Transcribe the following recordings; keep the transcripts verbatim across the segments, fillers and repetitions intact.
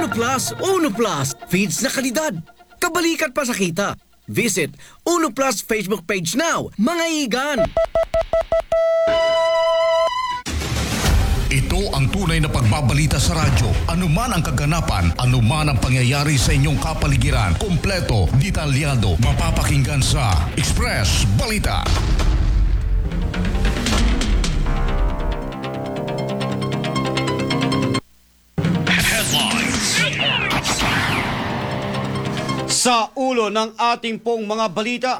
Plus, Uno Plus, feeds na kalidad. Kabalikat pa sa kita. Visit Uno Plus Facebook page now, mga igan. Ito ang tunay na pagbabalita sa radyo. Anuman ang kaganapan, anuman ang pangyayari sa inyong kapaligiran, kompleto, detalyado, mapapakinggan sa Express Balita. Headlines. Sa ulo ng ating pong mga balita,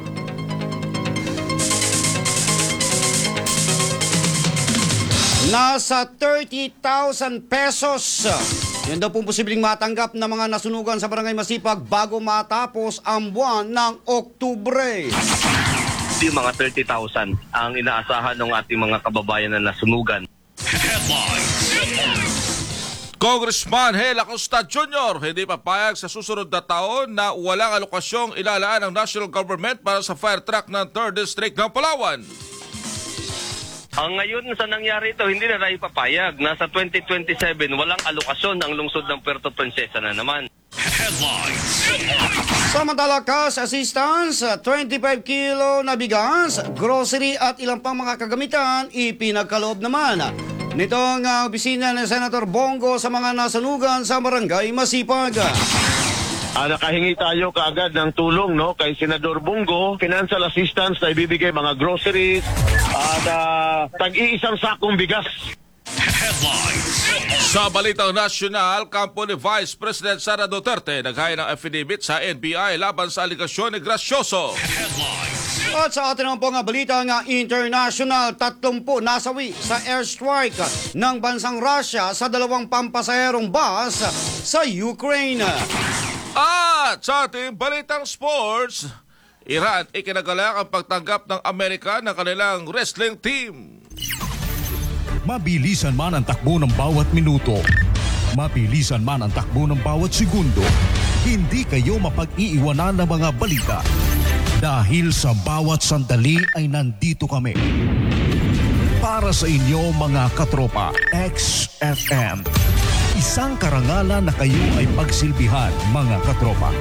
nasa thirty thousand pesos. Yan daw pong posibleng matanggap na mga nasunugan sa Barangay Masipag bago matapos ang buwan ng Oktubre. Yung mga thirty thousand ang inaasahan ng ating mga kababayan na nasunugan. Headlines. Congressman Hel Acosta Junior hindi papayag sa susunod na taon na walang alokasyong ilalaan ng national government para sa fire truck ng third District ng Palawan. Ang ngayon sa nangyari ito, hindi na tayo papayag. Nasa twenty twenty-seven, walang alokasyon ang lungsod ng Puerto Princesa na naman. Headlines. Samantala, cash assistance, twenty-five kilo na bigas, grocery at ilang pang mga kagamitan ipinagkaloob naman nitong uh, opisina ni Senator Bongo sa mga nasanugan sa Barangay Masipag. Ah, nakahingi tayo kaagad ng tulong no kay Senador Bongo, financial assistance na ibibigay mga groceries at uh, tag-iisang sakong bigas. Headlines. Sa balitang nasyonal, kampo ni Vice President Sara Duterte naghaya ng affidavit sa N B I laban sa aligasyon ni Gracioso. Headlines. At sa atin naman po nga balita nga international, tatlong po nasawi sa airstrike ng bansang Russia sa dalawang pampasaherong bus sa Ukraine. At sa ating balitang sports, Iran ikinagalak ang pagtanggap ng Amerika ng kanilang wrestling team. Mabilisan man ang takbo ng bawat minuto, mabilisan man ang takbo ng bawat segundo, hindi kayo mapag-iiwanan ng mga balita. Dahil sa bawat sandali ay nandito kami. Para sa inyo mga katropa, X F M. Isang karangalan na kayo ay pagsilbihan mga katropa.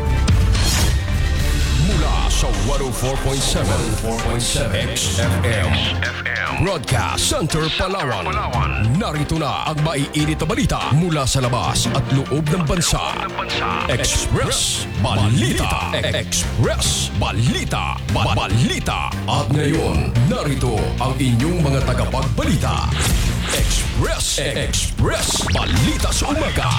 Mula sa one oh four point seven X F M Broadcast Center Palawan. Narito na ang maiinit na balita mula sa labas at loob ng bansa. Express Balita. Express Balita. Balita. At ngayon, narito ang inyong mga tagapagbalita. Express Express Balita sa umaga.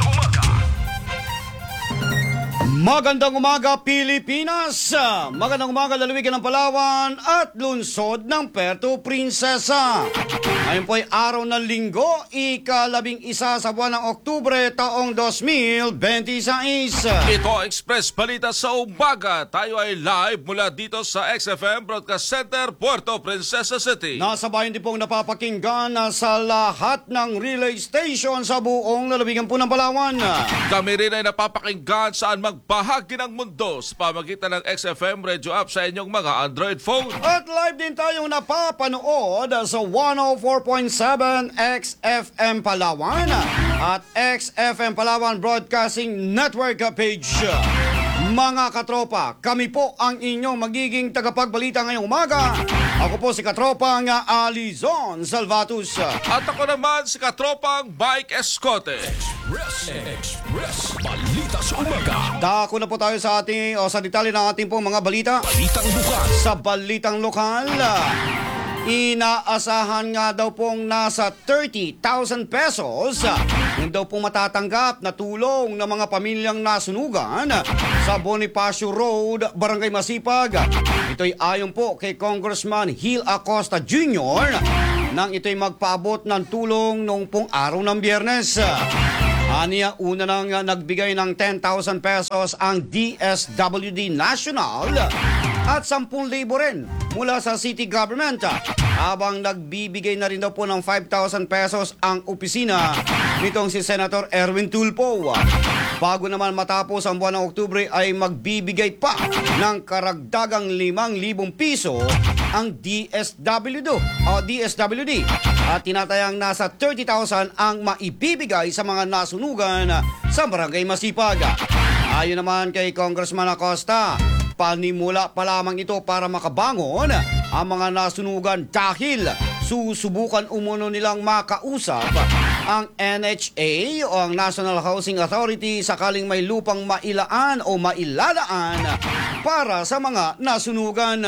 Magandang umaga Pilipinas! Magandang umaga lalawigan ng Palawan at lungsod ng Puerto Princesa. Ngayon po ay araw ng linggo, ikalabing isa sa buwan ng Oktubre taong two thousand twenty-six. Ito ang Express Balita sa umaga. Tayo ay live mula dito sa X F M Broadcast Center, Puerto Princesa City. Nasa bayan din pong napapakinggan sa lahat ng relay station sa buong lalawigan po ng Palawan. Kami rin ay napapakinggan saan magbahagi ng mundo sa pamagitan ng X F M Radio app sa inyong mga Android phone. At live din tayong napapanood sa one oh four point seven X F M Palawan at X F M Palawan Broadcasting Network page. Mga katropa, kami po ang inyong magiging tagapagbalita ngayong umaga. Ako po si katropang Alizon Salvatus. At ako naman si katropang Mike Escote. Express Express Balita sa umaga. Dako na po tayo sa ating o sa detalye ng ating pong mga balita. Balitang bukas. Sa balitang lokal, inaasahan nga daw pong nasa thirty thousand pesos yung daw pong matatanggap na tulong ng mga pamilyang nasunugan sa Bonifacio Road, Barangay Masipag. Ito'y ayon po kay Congressman Hel Acosta Junior nang ito'y magpaabot ng tulong noong pong araw ng Biyernes. Aniya, una nang nagbigay ng ten thousand pesos ang D S W D National at ten thousand rin mula sa city government, habang nagbibigay na rin daw po ng five thousand pesos ang opisina nitong si Senator Erwin Tulfo. Bago naman matapos ang buwan ng Oktubre ay magbibigay pa ng karagdagang limang libong piso ang D S W D o D S W D at tinatayang nasa thirty thousand ang maibibigay sa mga nasunugan sa Barangay Masipag. Ayon naman kay Congressman Acosta, panimula pa lamang ito para makabangon ang mga nasunugan dahil susubukan umuno nilang makausap ang N H A o ang National Housing Authority sakaling may lupang mailaan o mailalaan para sa mga nasunugan.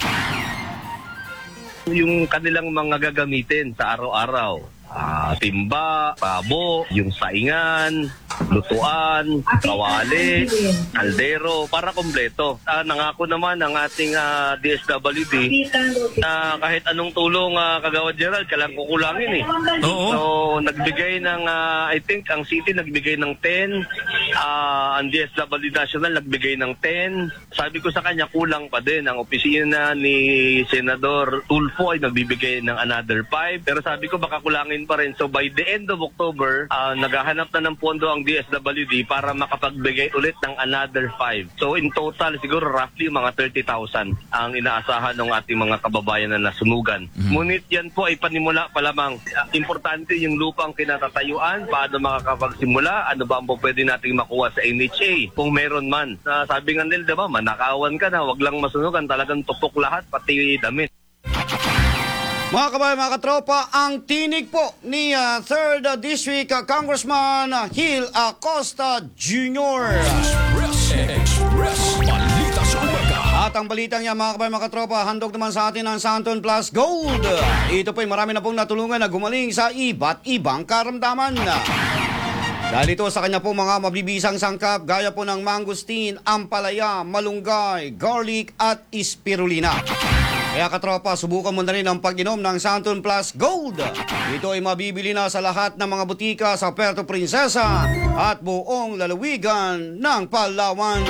Yung kanilang mga gagamitin sa araw-araw, ah, timba, pabo, yung saingan, lutuan, kawali, kaldero, para kompleto. Ah, nangako naman ang ating ah, D S W D na kahit anong tulong uh, Kagawad Gerald, kailangan kukulangin eh. Oo. So, nagbigay ng, ah, I think, ang city nagbigay ng ten, ah, ang D S W D National nagbigay ng ten. Sabi ko sa kanya, kulang pa din. Ang opisina ni Senador Tulfo ay nagbibigay ng another five. Pero sabi ko, baka kulangin pa rin. So, by the end of October, ah, naghahanap na ng pondo ang D S W D para makapagbigay ulit ng another five. So, in total, siguro roughly mga thirty thousand ang inaasahan ng ating mga kababayan na nasunugan. Mm-hmm. Ngunit yan po ay panimula pa lamang. Importante yung lupang kinatatayuan, paano makakapagsimula, ano ba ang pwede nating makuha sa N H A kung meron man. Uh, sabi nga nila, diba, manakawan ka na, wag lang masunugan, talagang tupok lahat, pati damit. Mga kabayan, mga katropa, ang tinig po ni uh, third District uh, Congressman uh, Gil Acosta Junior Express, Express, balita sa umaga. At ang balitang niya, mga kabayan, mga katropa, handog naman sa atin ang Santon Plus Gold. Ito po'y marami na pong natulungan na gumaling sa iba't ibang karamdaman. Dahil ito sa kanya po mga mabibisang sangkap gaya po ng mangustin, ampalaya, malunggay, garlic at spirulina. Kaya katropa, subukan mo na rin ang pag-inom ng Santon Plus Gold. Ito ay mabibili na sa lahat ng mga butika sa Puerto Princesa at buong lalawigan ng Palawan.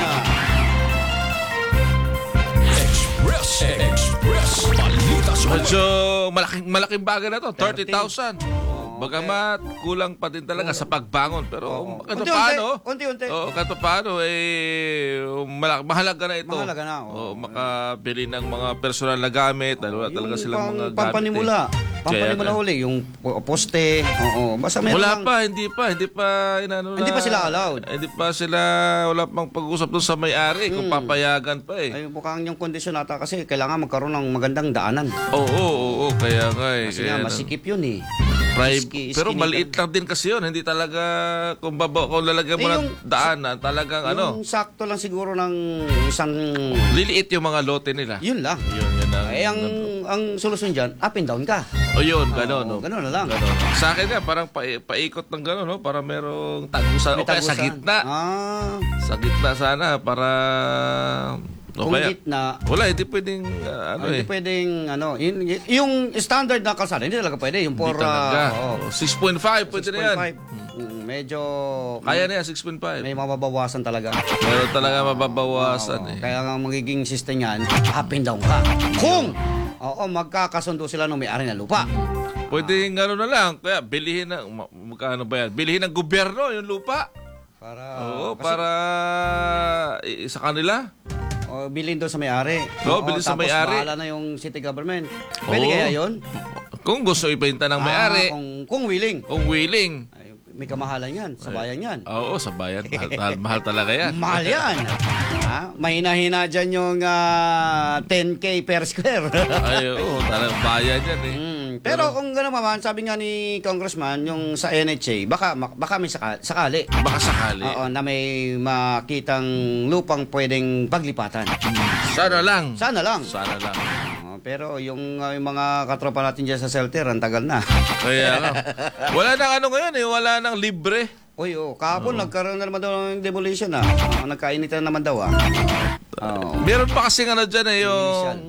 Express, Express, balita sa umaga. Medyo malaking, malaking bagay na to, thirty thousand. Bagamat kulang pa din talaga sa pagbangon. Pero kahit Unti-unti, paano, unti-unti. oh, kahit paano, eh, malak- mahalaga na ito. Mahalaga na, Oh, oo. makabili ng mga personal na gamit. Dahil wala talaga silang mga gamit. Pampanimula. eh. Pampanimula Kaya- uli. Yung po- poste. Oo. Basta meron Wala lang- pa, hindi pa, hindi pa inano na. Hindi pa sila allowed. Hindi pa sila, wala pang pag-usap doon sa may-ari kung papayagan pa eh. Ay, mukhang yung kondisyon nata kasi kailangan magkaroon ng magandang daanan. Oo, oo, oo, kaya nga eh. Kasi nga, Kaya- masikip yun eh. Private, Iski- pero iskinitan. maliit lang din kasi yun. Hindi talaga, kung, baba, kung lalagyan mo Eh, ng yung- daanan, talagang ano, Yung sakto lang siguro ng isang... liliit yung mga lote nila. Yun lang. Yun, yun ang... Eh, ang, ang solusyon dyan, up and down ka. O yun, gano'n. no? Oo, ganun na lang. Ganon. Sa akin nga, parang pa, paikot ng gano'n, no? Para merong tagusan. O May kaya sa tagusan. gitna. Ah, Sa gitna sana, para... O kung kaya, gitna, wala, hindi pwedeng, uh, ano hindi eh. pwedeng, ano, yun, y- yung standard na kalsada, hindi talaga pwede. Yung Hindi for, talaga. ah, oo, six point five, pwede na yan. six point five. Mm, medyo, Kaya na yan, six point five. may mababawasan talaga. Meron talaga mababawasan Oo, eh. Kaya nga ang magiging system yan, up and down ka. Kung, oo, magkakasundo sila ng may-ari ng lupa. Pwedeng gano'n na lang. Kaya bilihin ng, ma- magkano ba yan? Bilihin ng gobyerno yung lupa. Para, Oo, kasi- para i- sa kanila. O, bilhin doon sa may-ari. Oo, bilhin sa may-ari. Tapos bahala na yung city government. Pwede Oo. kaya yun? Kung gusto ibenta ng may-ari, Ah, kung, kung willing. kung willing. Ay, may kamahalan yan. Sa bayan yan. Oo, sa bayan. Mahal, mahal, mahal talaga yan. Mahal yan. Ha? Mahina-hina dyan yung ah, ten K per square. Ay, oo, talagang bayan yan eh. Mm, pero kung gano'n naman, sabi nga ni Congressman, yung sa N H A, baka, baka may saka- sakali. Baka sakali. Oo, na may makitang lupang pwedeng paglipatan. Sana lang. Sana lang. Sana lang. Oo, pero yung, ah, yung mga katropa natin dyan sa shelter, ang tagal na. Kaya nga. Wala nang ano ngayon eh. Wala nang libre. Uy, oh, kahapon nagkaroon na naman daw ng demolition ah. Uh, nagkainitan naman daw ah. Oo. Meron pa kasi ano dyan eh, yung... Initial.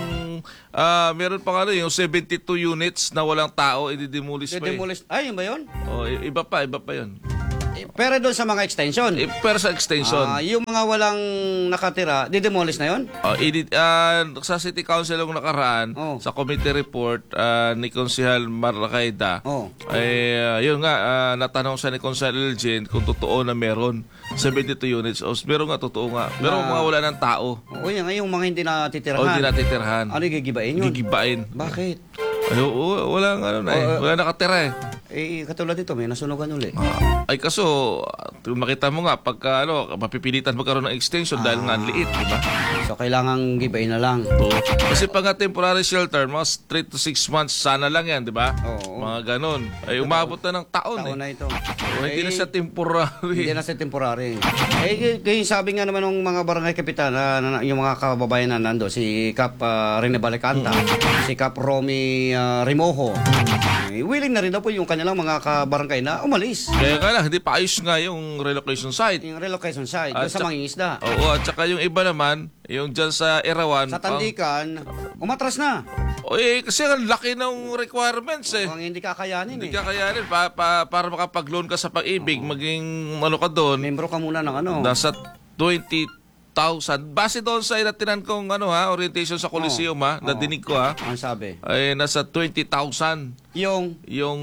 ah meron pa ano, yung seventy-two units na walang tao, i-demolish pa eh. Demolish. Ay, yun ba yun? Oh, i- iba pa, iba pa yun. Eh, Pero doon sa mga extension, Eh, pero sa extension, ah, yung mga walang nakatira, didemolish na yon? oh, edit, ah, sa City Council ang nakaraan, Oh. sa committee report ah, ni Konsehal Marlacaida, Oh. ay ah, yun nga, ah, natanong siya ni Konsehal Elgin kung totoo na meron seventy-two units. O, meron nga, totoo nga. Pero Na- mga wala ng tao. O yan, yung mga hindi natitirahan. O hindi natitirhan. Ano yung gigibain yun? Gigibain. Bakit? Ay, oo, wala nga ano na eh. Oh, Wala nakatira eh. Eh, katulad dito, may nasunugan uli. Ah, ay kaso, kung makita mo nga, pagka ano, mapipilitan magkaroon ng extension dahil nga ang liit, di ba? So, kailangan gibain na lang. Oo. Kasi pag nga temporary shelter, mga three to six months, sana lang yan, di ba? Oo. Mga ganon. Ay, umabot na ng taon, Taon eh. na ito. O, hindi Eh, na siya temporary. Hindi na sa temporary. Eh, kaya sabi nga naman ng mga barangay kapitan, na, na, yung mga kababayan na nando, si Kap uh, Rene Balecanta, si Kap Romy uh, Rimojo, eh, willing na rin daw po yung kanilang mga kabarangay na umalis. Kaya nga lang, hindi pa ayos nga yung relocation site. Yung relocation site, At doon sa sa- mangingisda. Oo, at saka yung iba naman, yung dyan sa Erawan. Sa Tandikan, umatras na. Oh, eh, kasi ang laki ng requirements eh. Ang hindi kakayanin Hindi eh. ka kayanin pa, pa, para makapag-loan ka sa pag-ibig, maging ano ka doon, Membro ka muna ng ano. nasa twenty thousand. Base doon sa inatinan kong ano, ha, orientation sa Coliseum ha, Oo. nadinig ko ha, Ang sabi. ay nasa twenty thousand Yung yung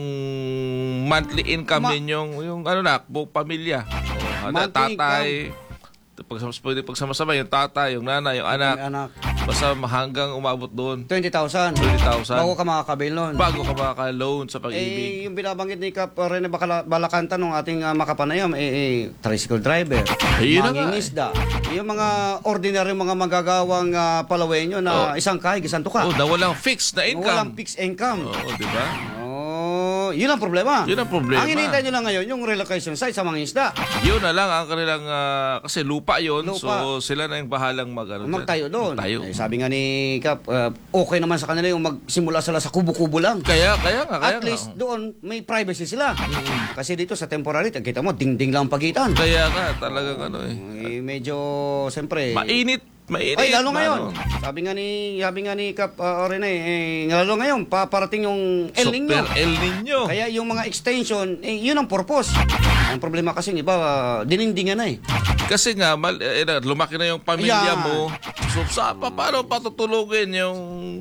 monthly income Ma- ninyong, yung ano na, buong pamilya. Oh, ano, Monthly tatay, pag, pwede pagsama-sama, yung tatay, yung nanay, yung anak, may anak. basta hanggang umabot doon, twenty thousand. twenty thousand. Bago ka makakabail nun. Bago ka makaka-loan sa pag-ibig. Eh, yung binabanggit ni Kap Rene Bacala- Balacanta nung ating uh, makapanayam, eh, eh, tricycle driver, Ayun na nga, mangingisda, yung mga ordinary mga magagawang uh, palawenyo na isang kahig, isang tuka. Oh, na walang fixed na income. Walang fixed income. Oo, di ba? Oh, yun ang problema. Yun ang problema. Ang hinihintay nyo lang ngayon, yung relocation site sa mga isda. Yun na lang ang kanilang, ah, kasi lupa yun, Lupa. so sila na yung bahalang mag, ano, Magtayo doon. Magtayo. Eh, sabi nga ni Kap, uh, okay naman sa kanila yung magsimula sila sa kubo-kubo lang. Kaya, kaya nga, kaya At nga. least doon may privacy sila. Kasi dito sa temporary, kita mo, ding-ding lang ang pagitan. Kaya nga, talagang ano eh. Eh, medyo, siyempre... Mainit, mainit. Ay, lalo ano. ngayon. Sabi nga ni, sabi nga ni Kap uh, Rene, eh, lalo ngayon, paparating yung El Nino. Super El Nino. Kaya yung mga extension, eh, yun ang purpose. Ang problema kasi, iba, uh, dinindingan na eh. Kasi nga, mal, eh, na- lumaki na yung pamilya Ayan. mo. So, sa, pa, paano patutulugin yung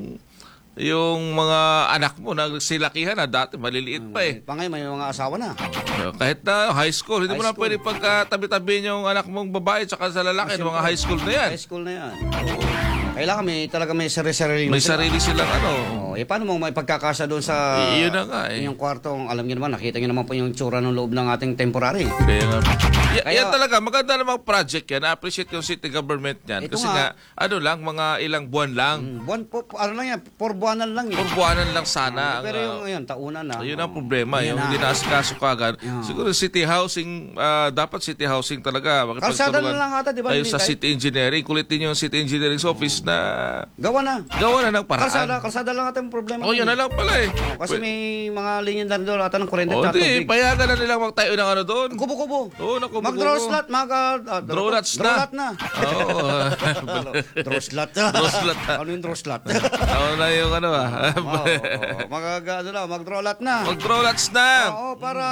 yung mga anak mo na silakihan na dati maliliit pa eh. Pangay, may mga asawa na. Kahit na high school, hindi mo High na school. pwede pagkatabi-tabi yung anak mong babae tsaka sa lalaki, yung mga high school na yan. High school na yan. Kailangan may talaga may sarili-sarili. May na sila. sarili silang ano. Oh, eh paano mo may pagkakasa doon sa Eh, yun na nga eh. yung kwartong, alam niyo naman, nakita niyo naman po yung tsura ng loob ng ating temporary. Kaya nga. Y- Kaya- yan talaga, maganda namang project yan. Na-appreciate yung city government yan. Ito Kasi nga. nga, ano lang, mga ilang buwan lang. Mm, Buwan po, ano lang yan, por buwanan lang yun. Purbuanan lang sana. ang, Pero yung ah, ngayon, taunan na. Yun ang problema, Yan yung na. hindi naasikaso kagad. Yeah. Siguro city housing, ah, dapat city housing talaga. Kalsada na lang ata, di ba, Tayo hindi sa tayo? city engineering, kulitin yung city engineering office na Gawa na. gawa na ng paraan. Kalsada, kalsada lang natin problema. Oh, yun na lang pala eh. Oh, kasi Pwe- may mga linya na rin doon ata ng kuryente Oh, at di, tubig. payagan na nilang magtayo ng ano doon. Kubo-kubo. Oo, naku, Mag-draw kubo-kubo. slot, mag... Uh, Draw lots na. Draw lot na. Oo. Draw slot. Draw slot. Ano yung draw slot? Tao na yung ano ah. Oo, oo. mag, ano na, mag-draw lot na. Mag-draw lots na. Oo, para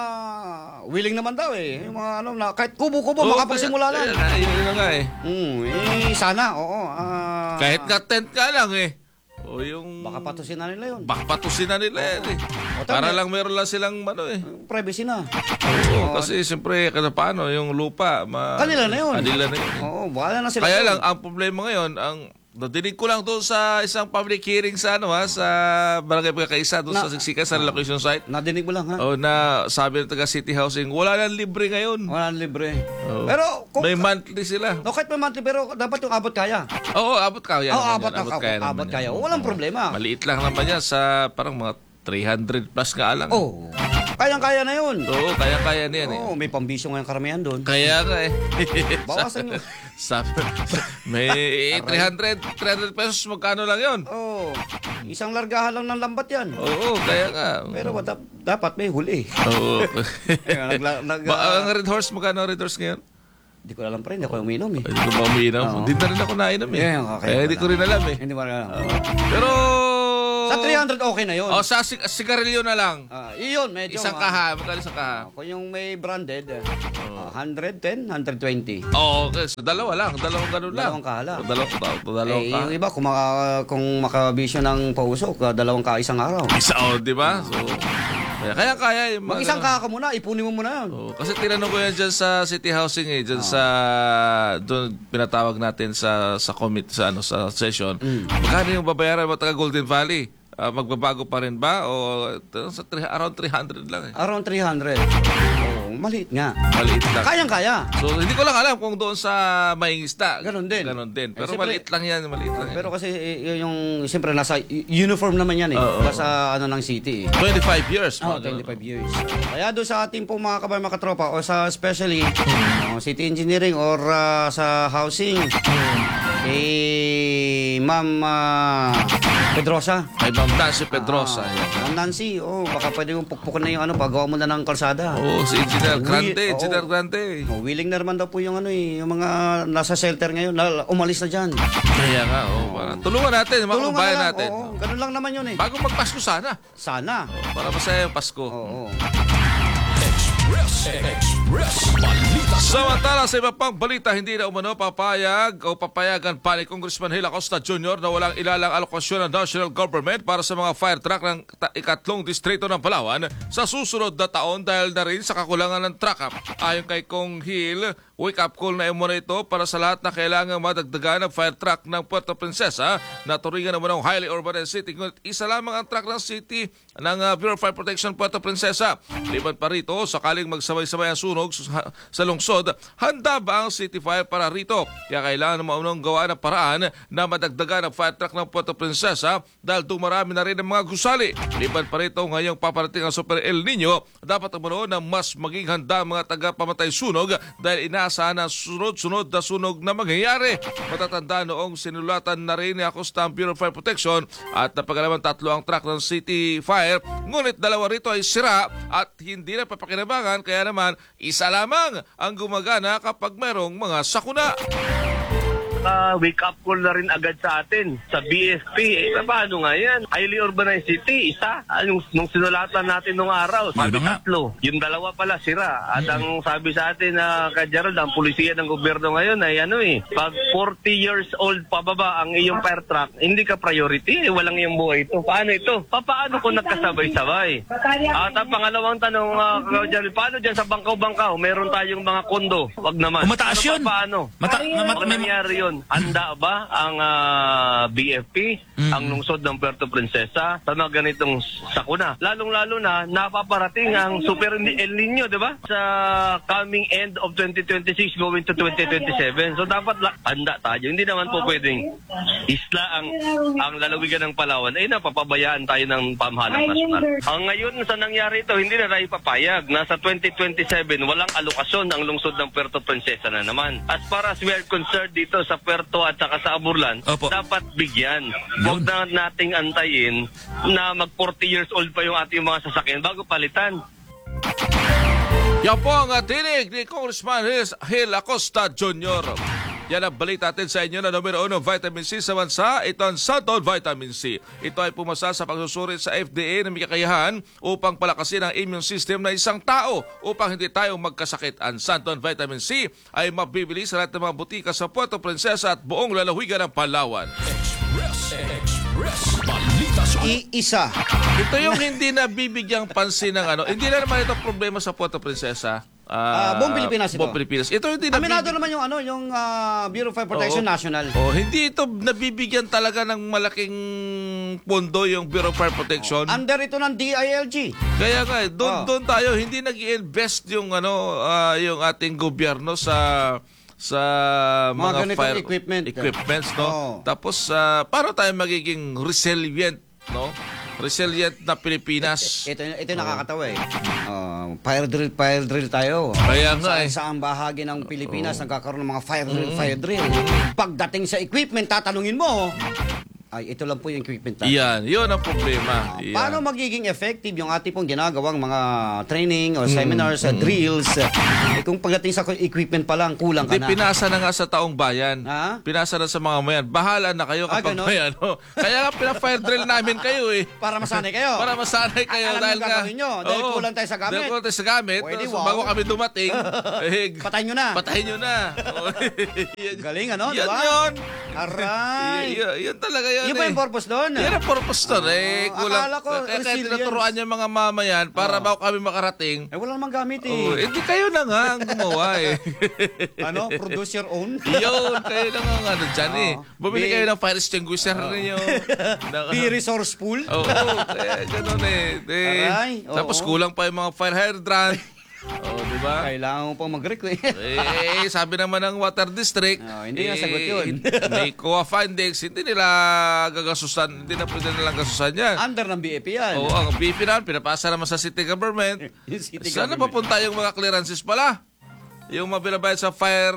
willing naman daw eh. Yung mga ano, na, kahit kubo-kubo, Oo, makapagsimula kaya- lang. Ayun yun na nga eh. Hmm, eh, sana, oo. ah, Kahit nga tent ka lang eh. O yung... Baka patusin na nila yun. Baka patusin na nila yan eh. O, tama. Para lang meron lang silang ano eh. Privacy na. Oo, kasi siyempre kada paano yung lupa. Ma- Kanila na yun. Kanila na yun. eh. Oo, bahala na sila. Kaya doon. lang, ang problema ngayon, ang nadinig ko lang doon sa isang public hearing sa ano ha, sa Barangay Pagkakaisa, doon Na- sa Siksika, sa relocation site. Nadinig mo lang ha? O na sabi ng taga City Housing, wala nang libre ngayon. Wala nang libre. Oo. Pero, kung, May monthly sila. no, kahit may monthly, pero dapat yung abot kaya. Oo, abot kaya. Oo, naman abot yan, na- kaya naman abot yan. kaya. Walang problema. Maliit lang naman yan sa parang mga three hundred plus nga lang. Oh, kayang-kaya na yun. Oo, kaya-kaya niyan eh. Oo, may pambisyo ngayong karamihan doon. Kaya nga eh. Bawasan nyo. Sa, may three hundred, three hundred pesos, magkano lang yun? Oo, isang largahan lang ng lambat yan. Oo, kaya nga. Pero dap- dapat may huli. Oo. Kaya nagla- nag- ba, ang Red Horse, magkano ang Red Horse ngayon? Hindi ko alam pa rin, hindi ako uminom eh. Ay, hindi ko ba umiinom? Oo. Hindi na rin ako nainom eh. Yeah, okay. Kaya hindi ko rin alam eh. Hindi mo alam. Pero... Sa three hundred okay na yun. O sa sig- sigarilyo na lang. Ah, yun, medyo. Isang ah, kaha. Magkano isang kaha? ah, kung yung may branded, ah, one ten, one twenty. Oo, okay. So, dalawa lang. Dalawang ganun lang. Dalawang kaha lang. Dalawang, dalawang, dalawang Eh, kaha. yung iba, kung, maka, kung makabisyo ng pausok, ah, dalawang ka isang araw. Isa, oh, di ba? So, kaya kaya. kaya yung mga- Mag-isang kaha ka muna, ipunin mo muna yun. Oo, kasi tinanong ko yan dyan sa City Housing eh, dyan sa, doon pinatawag natin sa sa commit, sa, ano, sa session. Mm. Magkano yung babayaran mo taga Golden Valley? Ah, magbabago pa rin ba? O uh, sa three- around three hundred lang eh. Around three hundred. Oh, maliit nga. Maliit lang. Kayang-kaya. So, hindi ko lang alam kung doon sa Maingista. Ganon din. Ganon din. Eh, Pero siyempre- maliit lang yan, maliit lang yan. Pero kasi eh, yung, siyempre, nasa y- uniform naman yan eh. Oo. Nasa ano ng city eh. twenty-five years. Oh, mga ganon. twenty-five years. Kaya doon sa ating po mga kabayan, mga katropa, o sa especially uh, city engineering or uh, sa housing, eh, Ma'am uh, Pedrosa. Kay Ma'am Nancy Pedrosa. Ah, yan. Ma'am Nancy, oh, baka pwede mong pukpukan na yung ano, pagawa mo na ng kalsada. Oo, si Engineer Wi- Grande. oo. Engineer Grande. Oh, willing na naman daw po yung ano eh, yung mga nasa shelter ngayon, na, umalis na dyan. Kaya nga, oh, parang tulungan natin, mga Tulungan kabayan na lang, natin. oo, ganun lang naman yun eh. Bago magpasko sana. Sana. Para masaya yung Pasko. Oo. Express. Express. Balita sa Samantala sa iba pang balita, hindi na umano papayag o papayagan pa ni Congressman Gil Acosta Junior na walang ilalang alokasyon ng national government para sa mga fire truck ng ta- ikatlong distrito ng Palawan sa susunod na taon dahil na rin sa kakulangan ng truck. Ayon kay Kong Gil, wake up call na umano ito para sa lahat na kailangang madagdagan ng fire truck ng Puerto Princesa na turingan naman ng highly urbanized city. Ngunit isa lamang ang truck ng city ng uh, Bureau of Fire Protection Puerto Princesa. Liban pa rito, sakaling magsabay-sabay ang sunog sa, sa lungsod, handa ba ang City Fire para rito? Kaya kailangan na maunang gawa ng paraan na madagdagan ang fire truck ng Puerto Princesa dahil dumarami na rin ang mga gusali. Liban pa rito, ngayong paparating ang Super El Nino, dapat umano na mas maging handa ang mga taga-pamatay sunog dahil inaasahan ang sunod-sunod na sunog na mangyayari. Matatanda noong sinulatan na rin ni Acosta ang Bureau of Fire Protection at napagalaman tatlo ang truck ng City Fire, ngunit dalawa rito ay sira at hindi na papakinabangan, kaya naman isa lamang ang gumagana kapag mayroong mga sakuna. Uh, wake up call na rin agad sa atin sa B F P. Eh, paano nga yan? Highly urbanized city, isa. Ah, Nung, nung sinulatan natin nung araw, sabi tatlo. Yung dalawa pala, sira. At ang sabi sa atin na uh, kay Gerald, ang pulisiya ng gobyerno ngayon ay ano eh, pag forty years old pababa ang iyong fire truck, hindi ka priority. Eh, walang iyong buhay ito. Paano ito? Pa, paano kung nagkasabay-sabay? At ang pangalawang tanong, uh, kay Gerald, paano dyan sa bangkaw-bangkaw? Meron tayong mga kondo. Wag naman. Mataas Ano yun. pa, paano? Mata- ma- ma- Pag nangyari yun, handa ba ang ah, B F P, ang lungsod ng Puerto Princesa sa mga ganitong sakuna? Lalong-lalo na napaparating ang Super El Nino, di ba? Sa coming end of twenty twenty-six going to twenty twenty-seven. So dapat la- handa tayo. Hindi naman po pwedeng isla ang ang lalawigan ng Palawan ay napapabayaan tayo ng pamahalang nasyonal. Ang ngayon sa nangyari ito, hindi na tayo papayag. Nasa twenty twenty-seven, walang alokasyon ang lungsod ng Puerto Princesa na naman. As far as we are concerned dito sa Puerto at saka sa Aburlan, Opo. dapat bigyan. Huwag na nating antayin na mag forty years old pa yung ating mga sasakyan bago palitan. Yan po ang tinig ni Congressman Gil Acosta Junior Yan ang balita natin sa inyo na numero uno vitamin C sa bansa. Ito ang Santon Vitamin C. Ito ay pumasa sa pagsusuri sa F D A na may kakayahan upang palakasin ang immune system ng isang tao upang hindi tayo magkasakit. Ang Santon Vitamin C ay mabibili sa lahat ng mga butika sa Puerto Princesa at buong lalawigan ng Palawan. Express. Express. Balita sa Iisa. Ito yung hindi na bibigyang pansin ng ano. Hindi na naman ito problema sa Puerto Princesa. Ah, buong Pilipinas ito. Buong Pilipinas. Ito hindi na Aminado naman yung ano, yung ah, Bureau of Fire Protection Oo. National. Oh, hindi ito nabibigyan talaga ng malaking pondo yung Bureau of Fire Protection. Under ito ng D I L G. Kaya nga, eh, doon Oh. doon tayo hindi nag-invest yung ano ah, yung ating gobyerno sa sa Mga mga, ganitong fire equipment. equipments, no? Oh. Tapos ah, paano tayo magiging resilient, no? Resilient na Pilipinas. Ito, ito yung nakakatawa eh. Ah, fire drill, fire drill tayo. Kaya nga eh. Sa saang bahagi ng Pilipinas nagkakaroon ng mga fire drill, fire drill. Pagdating sa equipment, tatanungin mo, Ay, ito lang po yung equipment natin. Iyan, yun ang problema. Iyan. Paano magiging effective yung ating pong ginagawang mga training o seminars, uh, drills? Eh, kung pagdating sa equipment pa lang, kulang ka Hindi, na. pinasa na nga sa taong bayan. Ha? Pinasa na sa mga mayan. Bahala na kayo Ah, kapag ganon? may ano. Kaya nga pina-fire drill namin kayo eh. Para masanay kayo. Para masanay kayo Alam dahil yung nga. gagawin nyo, dahil Oo. kulang tayo sa gamit. Dahil kulang tayo sa gamit. Pwede, So, wow. bago kami dumating, eh, Patayin nyo na. patayin nyo na. Oo. Yan- Galing, ano? Yan Diba? yun. Aray. Yan, yan talaga yun Yun ba eh. yung purpose doon? Yan ang purpose doon eh. Ah, Kulang. akala ko, Kaya kaya resilience. tinuturuan niya mga mamayan para bago kami makarating. Eh, wala namang gamit eh. Oh, hindi kayo na nga ang gumawa eh. Ano? Produce your own? Yun, kayo lang ang ano dyan eh. Oo. Bumili Be- kayo ng fire extinguisher ninyo. Ng- Be resourceful? Oo, kaya ganun eh. eh Aray, oo. tapos kulang pa yung mga fire hydrant. Oo, di ba? Kailangan mo pang mag-request. Eh, sabi naman ng Water District, Oh, hindi nga sagot yun. may C O A findings, hindi nila gagasusan, hindi na pwede nilang gasusan yan. Under ng B A P yan. Oo, ang B P na, pinapasa naman sa city government. Yung city Saan na government. papunta yung mga clearances pala? Yung mabinabayad sa fire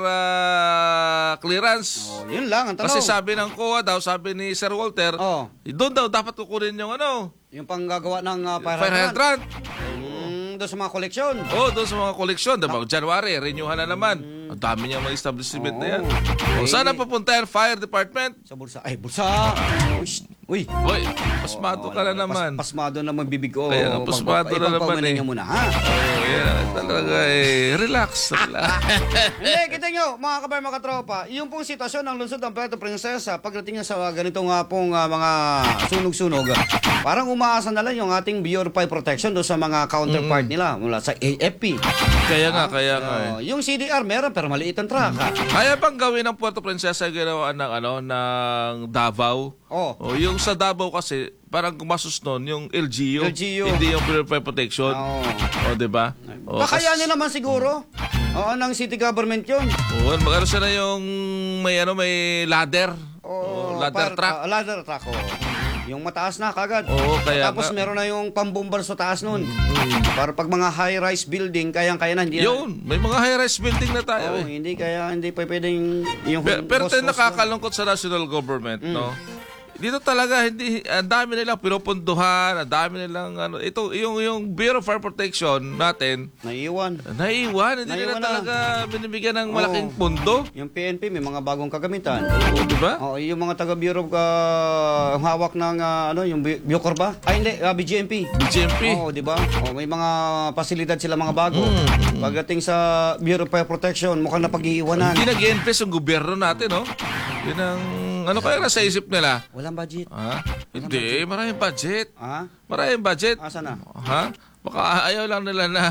ah, clearance. Oh, yun lang ang tanong. Kasi sabi ng C O A daw, sabi ni Sir Walter, Oh. doon daw dapat kukunin yung ano, Yung panggagawa ng uh, fire, fire hydrant. Mm, doon sa mga koleksyon. Oh, doon sa mga koleksyon, diba? January, renewhan na naman. Ang dami niyang mga establishment na yan. O, saan na papunta yan? Fire department? Sa bulsa. Ay, bulsa! Uy! Uy! Uy, pasmado ka na naman. Pas, pasmado na magbibigo. Kaya nga, pasmado na naman eh. Niyo muna, ha? Oh, yan, talaga eh. Relax, relax. Hindi, kita nyo, mga kabay, mga katropa, yung pong sitwasyon ng lungsod ng Puerto Princesa, pagdating niya sa ganito nga pong ah, mga sunog-sunog, parang umaasa na lang yung ating Bureau of Fire Protection doon sa mga counterpart nila mula sa A F P. Kaya nga, kaya nga eh. Oh, yung C D R meron pero maliit ang truck. ha? Kaya bang gawin ng Puerto Princesa yung ginawa ng, ano, ng Davao? Oh. O, yung sa Davao kasi, parang gumasos nun, yung L G U. L G U. Hindi yung Bureau of Fire Protection. Oo. O, diba? O, Baka kas- yan naman siguro. Oo, ng city government yun. Oo, magkano siya na yung may ano may ladder. Oh, Oo, ladder par- truck. ah, ladder truck, oh. Yung mataas na kagad. Oo, kaya Tapos nga. meron na yung pambumbar sa taas nun. Para pag mga high-rise building, kayang-kaya na. Hindi Yun, may mga high-rise building na Na, tayo oh, eh. hindi kaya, hindi pa pwedeng yung... Pero, pero boss- tayo boss- nakakalungkot sa national government, no? Dito talaga hindi ang dami nilang pinupunduhan, ang dami nilang ano, ito yung yung Bureau of Fire Protection natin Naiiwan. naiiwan, hindi nila Naiwan na. talaga binibigyan ng malaking Oo. pundo. Yung P N P may mga bagong kagamitan. Oo, di ba? Oh, yung mga taga Bureau of uh, hawak ng ah, ano, yung Bu- Bucor ba? Ay hindi, uh, B G M P. B G M P. Oo, di ba? Oh, may mga pasilidad sila mga bago. Mm. Pagdating sa Bureau of Fire Protection, mukhang napag-iiwanan. Hindi nag-invest yung gobyerno natin, no? Yun ang ano kaya nasa isip nila? Walang budget. Ha? Hindi, maraming budget. Ha? Maraming budget. Asa na? Ha? Baka ayaw lang nila ng...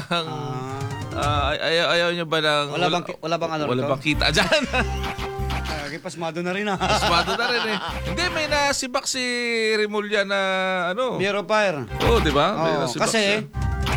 Ah, ay- ayaw, ayaw nyo ba ng... Wala bang wala bang ano Wala rito? bang kita dyan? Ay, pasmado na rin ah. Pasmado na rin eh. Hindi, may nasibak si Remulla na ano. Bureau of Fire. Oo, di ba? May Oo, nasibak kasi siya.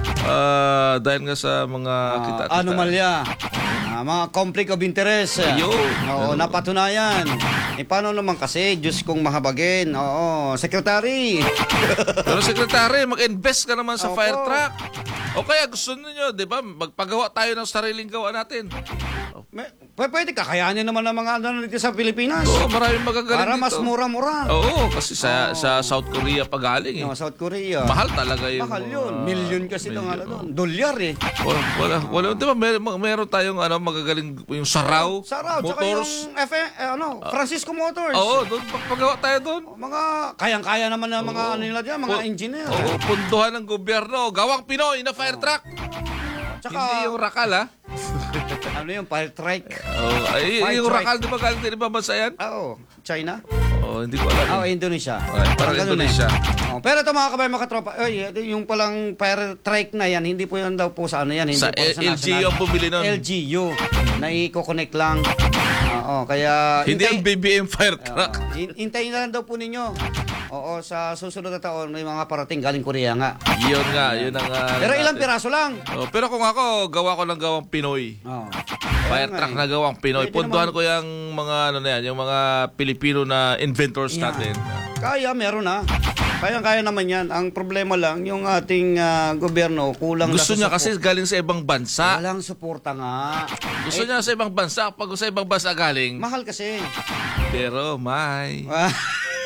Ah, dahil nga sa mga Ah, kita-kita. anomalya. Ah, mga conflict of interest. Ayun. Oo, napatunayan. Eh, paano naman kasi? Diyos kong mahabagin. Oo, secretary. Pero sekretary, mag-invest ka naman sa Opo. fire truck. O kaya gusto niyo, di ba? Magpagawa tayo ng sariling gawa natin. May, p- pwede kakayanin naman ng mga ano dito sa Pilipinas. Oo, maraming magagaling Para dito. mas mura-mura. Oo, kasi sa sa South Korea pa galing eh. Yung South Korea. Mahal talaga yung... Mahal yun. mga- Million kasi itong ano doon. Dolyar eh. Wala, wala, wala. Di ba, mer meron tayong ano, magagaling yung Saraw, Saraw. Tsaka Motors. yung F eh, ano, Francisco Motors. Oo, doon, pagpagawa tayo doon. Mga kayang-kaya naman ng mga ano nila dyan, mga Pu- engineer. Oo, punduhan ng gobyerno. Gawang Pinoy na fire truck. Tsaka, Hindi yung rakal, ha? ano yung fire trike? Oh, ay, Fire yung truck. rakal, di ba galing din ba bansa yan? Oo, China? Oh, hindi ko alam. Oo, Indonesia. Ay, parang ganun Indonesia. Eh. Oh, pero ito mga kabay, mga katropa, ay, yung palang fire trike na yan, hindi po yan daw po sa ano yan. Hindi Sa po L- sa L G U ang bumili nun. L G U. Na i-connect lang. Oo, kaya... Hindi ang hintay- B B M fire truck. Oo, hin- hintayin na lang daw po ninyo. Oo, sa susunod na taon, may mga parating galing Korea nga. Yun nga, yun ang... ah, Pero ilang natin. piraso lang. Oh, pero kung ako, gawa ko ng gawang Pinoy. Oo. Fire Kaya nga truck eh. na gawang Pinoy. Pwede Puntuhan naman. ko yung mga ano na yan, yung mga Pilipino na inventors Yeah. natin. Kaya, meron na. Kaya-kaya naman yan. Ang problema lang, yung ating ah, gobyerno, kulang Gusto na niya kasi galing sa ibang bansa. Walang suporta nga. Gusto niya sa ibang bansa. Pag sa ibang bansa galing, Mahal kasi. pero may.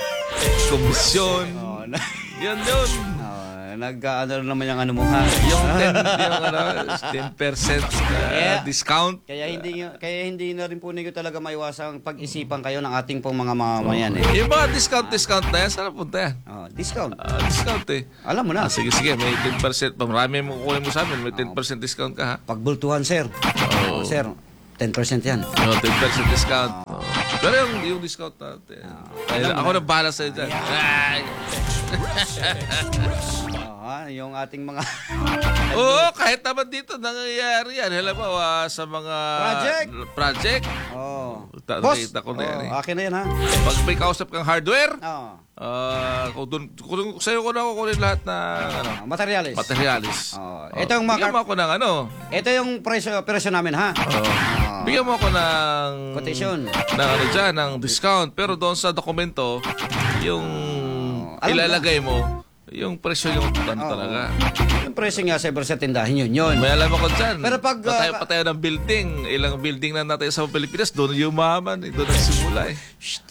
komisyon. Oh, na, Yan yun. oh, nag ano naman yung ano mo ha. Yung ten, yung ano, ten percent Yeah. discount. Kaya hindi nyo- kaya hindi na rin po ninyo talaga maiwasang pag-isipan kayo ng ating pong mga mamamayan eh. Yung mga discount-discount na yan, saan punta yan? Oh, discount. Ah, discount eh. Alam mo na. Ah, sige, sige, may ten percent. Marami mo kukunin mo sa amin, may ten percent discount ka ha. Pagbultuhan, sir. Oh, sir, ten percent yan. No, ten percent discount. Oh. Pero yung, yung discount natin. Ay, ako na bahala sa'yo dyan. Ay. Oh, ha, yung ating mga Oo, kahit naman dito nangyayari yan. Alam mo, ah, sa mga Project. project. Oh. Ta- Boss, nakita ko na yan eh. oh, akin na yan ha. Pag may kausap kang hardware, Oh. ah, kung dun, kung, sa'yo ko na kukunin lahat na ano, Oh, materialis. materialis. Oh, ito yung mga- Bigyan mo ako ng ano. Ito yung presyo, presyo namin ha. Oh. Bigyan mo ako ng Quotation. ng ano dyan, ng discount. Pero doon sa dokumento, yung alam ilalagay mo, yung presyo yung ano talaga. Yung presyo nga sa iba sa tindahan yun yun. May alam ako dyan. Pero pag, uh, patayo, patayo ng building, ilang building na natin sa Pilipinas, doon yumaman, eh, doon nagsimula eh.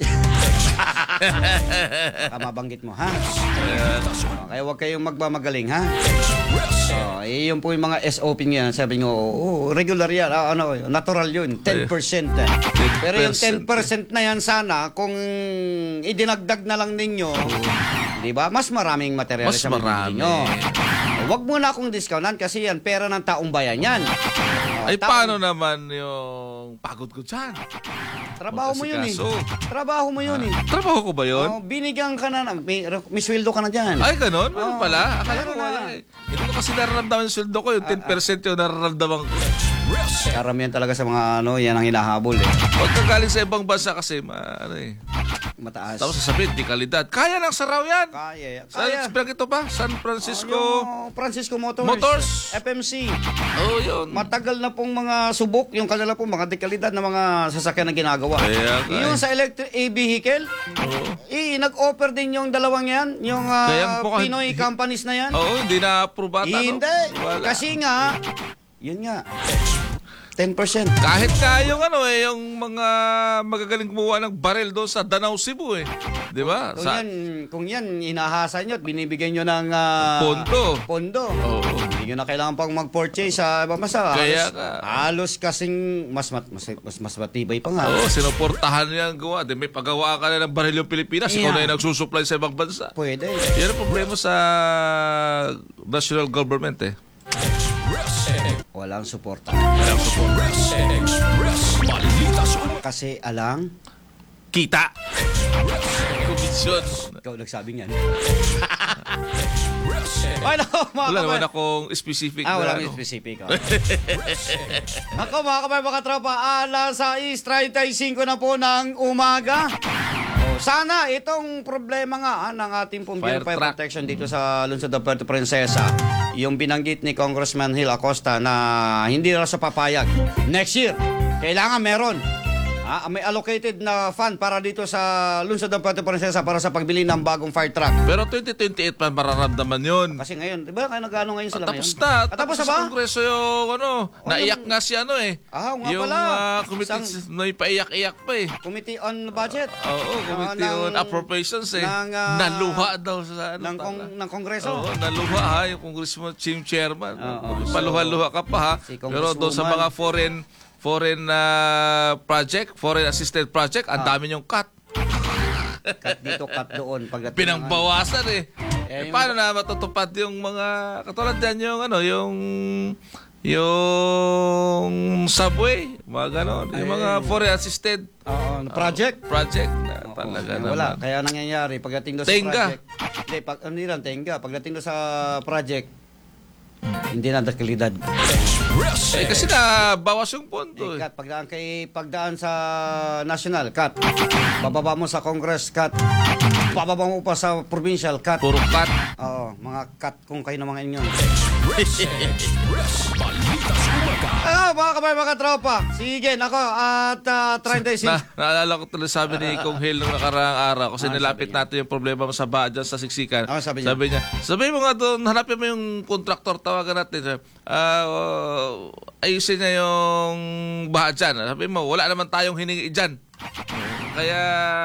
Baka mabanggit mo ha. Oh, kaya huwag kayong magmamagaling ha. Oh, eh, yun po yung mga S O P niya. Sabi nyo, oh, regular yan. Ah, ano, natural yun. ten percent. Eh. Pero yung ten percent na yan sana, kung idinagdag na lang ninyo, di ba? Mas maraming materials Mas sa marami. bibili nyo. Huwag muna akong discountan kasi yan, pera ng taong bayan yan. Oh, Ay, taong- paano naman yung pagod ko dyan? Trabaho mo yun eh. Mag-asikaso. Trabaho mo yun eh. Trabaho ko ba yun? Oh, binigyan ka na, may, may sweldo ka na dyan. Ay, ganun? Meron Oo, pala? Akala ko meron na. wala eh. Hindi ko kasi nararamdaman yung sweldo ko. Yung ten percent yung nararamdaman ko. Karamihan talaga sa mga ano, yan ang hinahabol eh. Huwag ka galing sa ibang bansa kasi, ma, ano eh. Mataas. Tapos sasabihin, di kalidad. Kaya ng saraw yan. Kaya. Sa Kaya. ito ba? San Francisco. Yung Francisco Motors. Motors. F M C. Oh, yun. Matagal na pong mga subok, yung kanila pong mga dekalidad na mga sasakyan na ginagawa. Kaya nga Yung eh. sa electric vehicle, eh, nag-offer din yung dalawang yan, yung ah, Kaya po, Pinoy companies na yan. Oo, hindi na approve ata. no? Hindi. Wala. Kasi nga, yun nga, ten percent. Kahit ka yung ano eh, yung mga magagaling gumawa ng barel doon sa Danau, Cebu eh. Di ba? Kung Sa yan, kung yan, inahasa nyo at binibigyan nyo ng ah, Pondo. Pondo. Oo. Hindi nyo na kailangan pang mag-purchase sa ibang bansa. Kaya Halos- ka. Halos kasing mas, mat, mas, mas, mas matibay pa nga. Oo, sinuportahan niya ang gawa. Di may paggawa ka na ng baril yung Pilipinas. Ikaw Yeah. na yung nagsusupply sa ibang bansa. Pwede. Yan ang problema sa national government eh. Walang suporta. Walang support. Balita sa Kasi alang, Kita. Komisyon. ikaw nagsabing yan. Ano, mga Wala naman kabay- akong specific Ah, na walang ano. specific. Oh. Ako mga kabay, mga tropa, alas sais treinta y cinco na po ng umaga. Oh, sana itong problema nga ah, ng ating pong Fire Bureau of Fire truck. Protection dito sa Lungsod ng Puerto Princesa, yung binanggit ni Congressman Gil Acosta na hindi raw sa papayag. Next year, kailangan meron. Ah, may allocated na fund para dito sa Lungsod ng Puerto Princesa para sa pagbili ng bagong fire truck. Pero twenty twenty-eight pa mararamdaman yun. Kasi ngayon, di ba kaya nag-ano ngayon sila Tapos ngayon? na. Ah, tapos na sa ba? Kongreso yung ano, naiyak nga si ano eh. Ah, nga yung pala. ah, committee, Isang- may paiyak-iyak pa eh. Committee on Budget. Oo, committee Ah, ng- on appropriations eh. ng, ah, naluha daw sa ano. ng, tala. kong, ng Kongreso. Oo, naluha ha, yung congressman, team chairman. Oo, so, Paluha-luha ka pa ha. si Pero doon sa Congresswoman- mga foreign foreign ah, project, foreign assisted project, ang Ah. dami yung cut. Cut dito, cut doon. Pagdating ng- Pinangbawasan eh. Eh, eh yung- paano na matutupad yung mga katulad yan yung ano, yung yung subway, mga ganon, yung mga foreign assisted Oo, project. project na Oo, talaga eh, naman. wala. Kaya nangyayari, pagdating doon sa Tenga. project. Hindi, pag, hindi lang, tenga. Pagdating doon sa project, hindi na dakalidad. Eh kasi na bawas yung pondo Eh, eh. cut. Pagdaan kay pagdaan sa national, cut. Bababa mo sa Congress, cut. Bababa mo pa sa provincial, cut. Puro cut. Oo, mga cut kung kayo na mga inyo. balita sa umaga. Ah, mga kabay, mga tropa. Sige, nako, at uh, treinta y cinco. Na, naalala ko tuloy sabi ni Kong Hil nung nakaraang araw kasi Ah, nilapit sabi niya. natin yung problema mo sa baha dyan sa Siksikan. Ah, sabi niya. sabi niya, sabi mo nga doon, hanapin mo yung kontraktor, tawagan natin. Ah, uh, ayusin niya yung baha dyan. Sabi mo, wala naman tayong hiningi dyan. kaya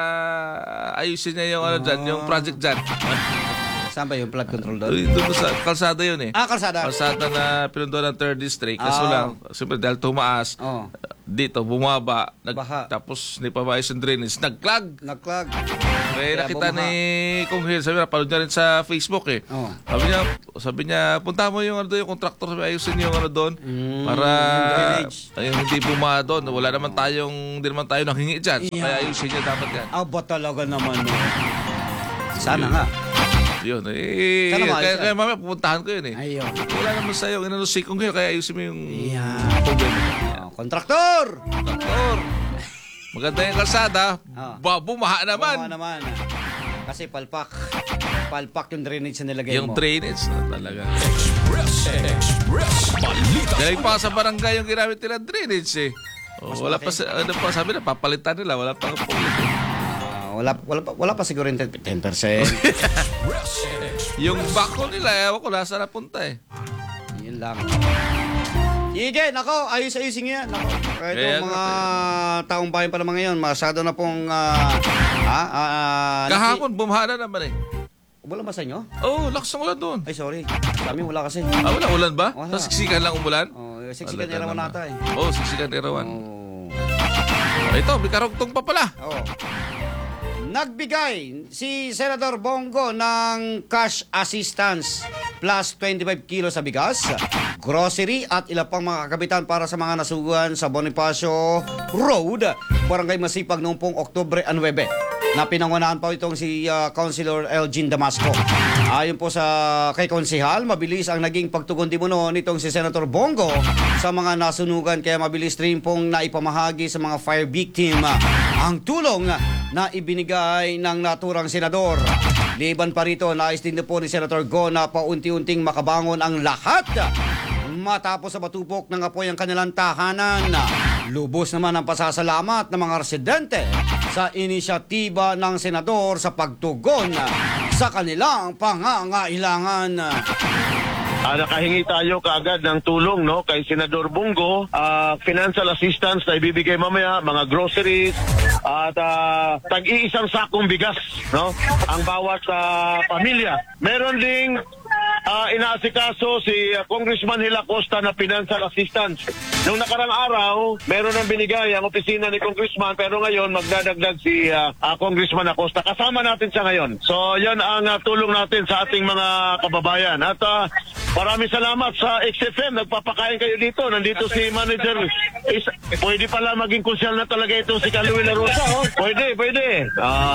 ayusin niya yung ano dyan, yung project dyan. Saan ba yung flood control doon? Uy, doon sa kalsada yun eh. Ah, kalsada. Kalsada na pinundo ng third District. Kaso Ah. lang, siyempre dahil tumaas, Oh. dito bumaba, nag, Baha. tapos ni pamayos yung drainage, nag-clog. Nag-clog. Kaya nakita bumaha. ni Kung Hill, sabi na, panood niya rin sa Facebook eh. Oh. Sabi niya, sabi niya, punta mo yung ano doon, yung contractor, sabi, ayusin niyo yung ano doon. para yung drainage. ayun, hindi bumaha doon. Wala naman tayong, hindi naman tayo nanghingi dyan. So, Yeah. kaya ayusin niya dapat yan. Aba talaga naman. No? Sana nga. Yun, eh. Sana maayos Kaya, yan. kaya mamaya pupuntahan ko yun eh. Ayun. Wala naman sa'yo, inano si Kung Hill, kaya ayusin mo yung Yeah. problema. Oh, kontraktor! Contractor. Maganda yung kalsada, Ah. ba, bumaha naman. Bumaha naman. Kasi palpak. Palpak yung drainage na nilagay Yung mo. drainage na talaga. Express, Express, balita. Galing pa sa barangay yung ginamit nila drainage eh. Oh, wala pa, malaki. sa- ano pa, sabi na, papalitan nila, wala pa ang pulit eh. Ah, wala, wala, pa, wala pa siguro yung ten percent. Express, Yung bako nila, ewan ko, nasa napunta eh. Yun lang. Sige, nako, ayos-ayusin nga yan. Nako, kahit Kaya yung nga, mga taong bayan pa naman ngayon, masyado na pong... ah, ah, ah, Kahapon, bumaha na naman eh. naki- Wala ba sa inyo? Oh, lakas ng ulan doon. Ay, sorry. Sa amin wala kasi. Ah, wala ulan ba? Wala. Sa siksikan lang umulan? Oh, siksikan Talaga erawan naman. nata eh. Oh, siksikan erawan. Oh. Ito, may karugtong pa pala. Oh. Nagbigay si Senador Bongo ng cash assistance plus twenty-five kilos sa bigas, grocery at ilang pang mga kakabitan para sa mga nasuguan sa Bonifacio Road, Barangay Masipag noong pong Oktubre nine na pinangunahan pa itong si uh, Councilor Elgin Damasco. Ayon po sa kay Konsehal, mabilis ang naging pagtugon di muno nitong si Senator Bongo sa mga nasunugan kaya mabilis rin pong naipamahagi sa mga fire victim uh, ang tulong na ibinigay ng naturang senador. Liban pa rito, nais din po ni Senator Go na paunti-unting makabangon ang lahat matapos sa batupok ng apoy ang kanilang tahanan. Lubos naman ang pasasalamat ng mga residente sa inisyatiba ng senador sa pagtugon sa kanilang pangangailangan. Ah, nakahingi tayo kaagad ng tulong no kay Senador Bongo, ah, financial assistance na ibibigay mamaya, mga groceries at ah, tag-iisang sakong bigas no ang bawat ah, pamilya. Meron ding ah, inaasikaso si ah, Congressman Hila Costa na financial assistance. Nung nakarang araw, meron ng binigay ang opisina ni Congressman pero ngayon magdadagdag si ah, ah, Congressman Acosta. Kasama natin siya ngayon. So, yan ang ah, tulong natin sa ating mga kababayan. At ah, maraming salamat sa X F M. Nagpapakain kayo dito. Nandito si Manager. Is, pwede pala maging konsyal na talaga ito si Caluwi La Rosa. Oh. Pwede, pwede. Ah,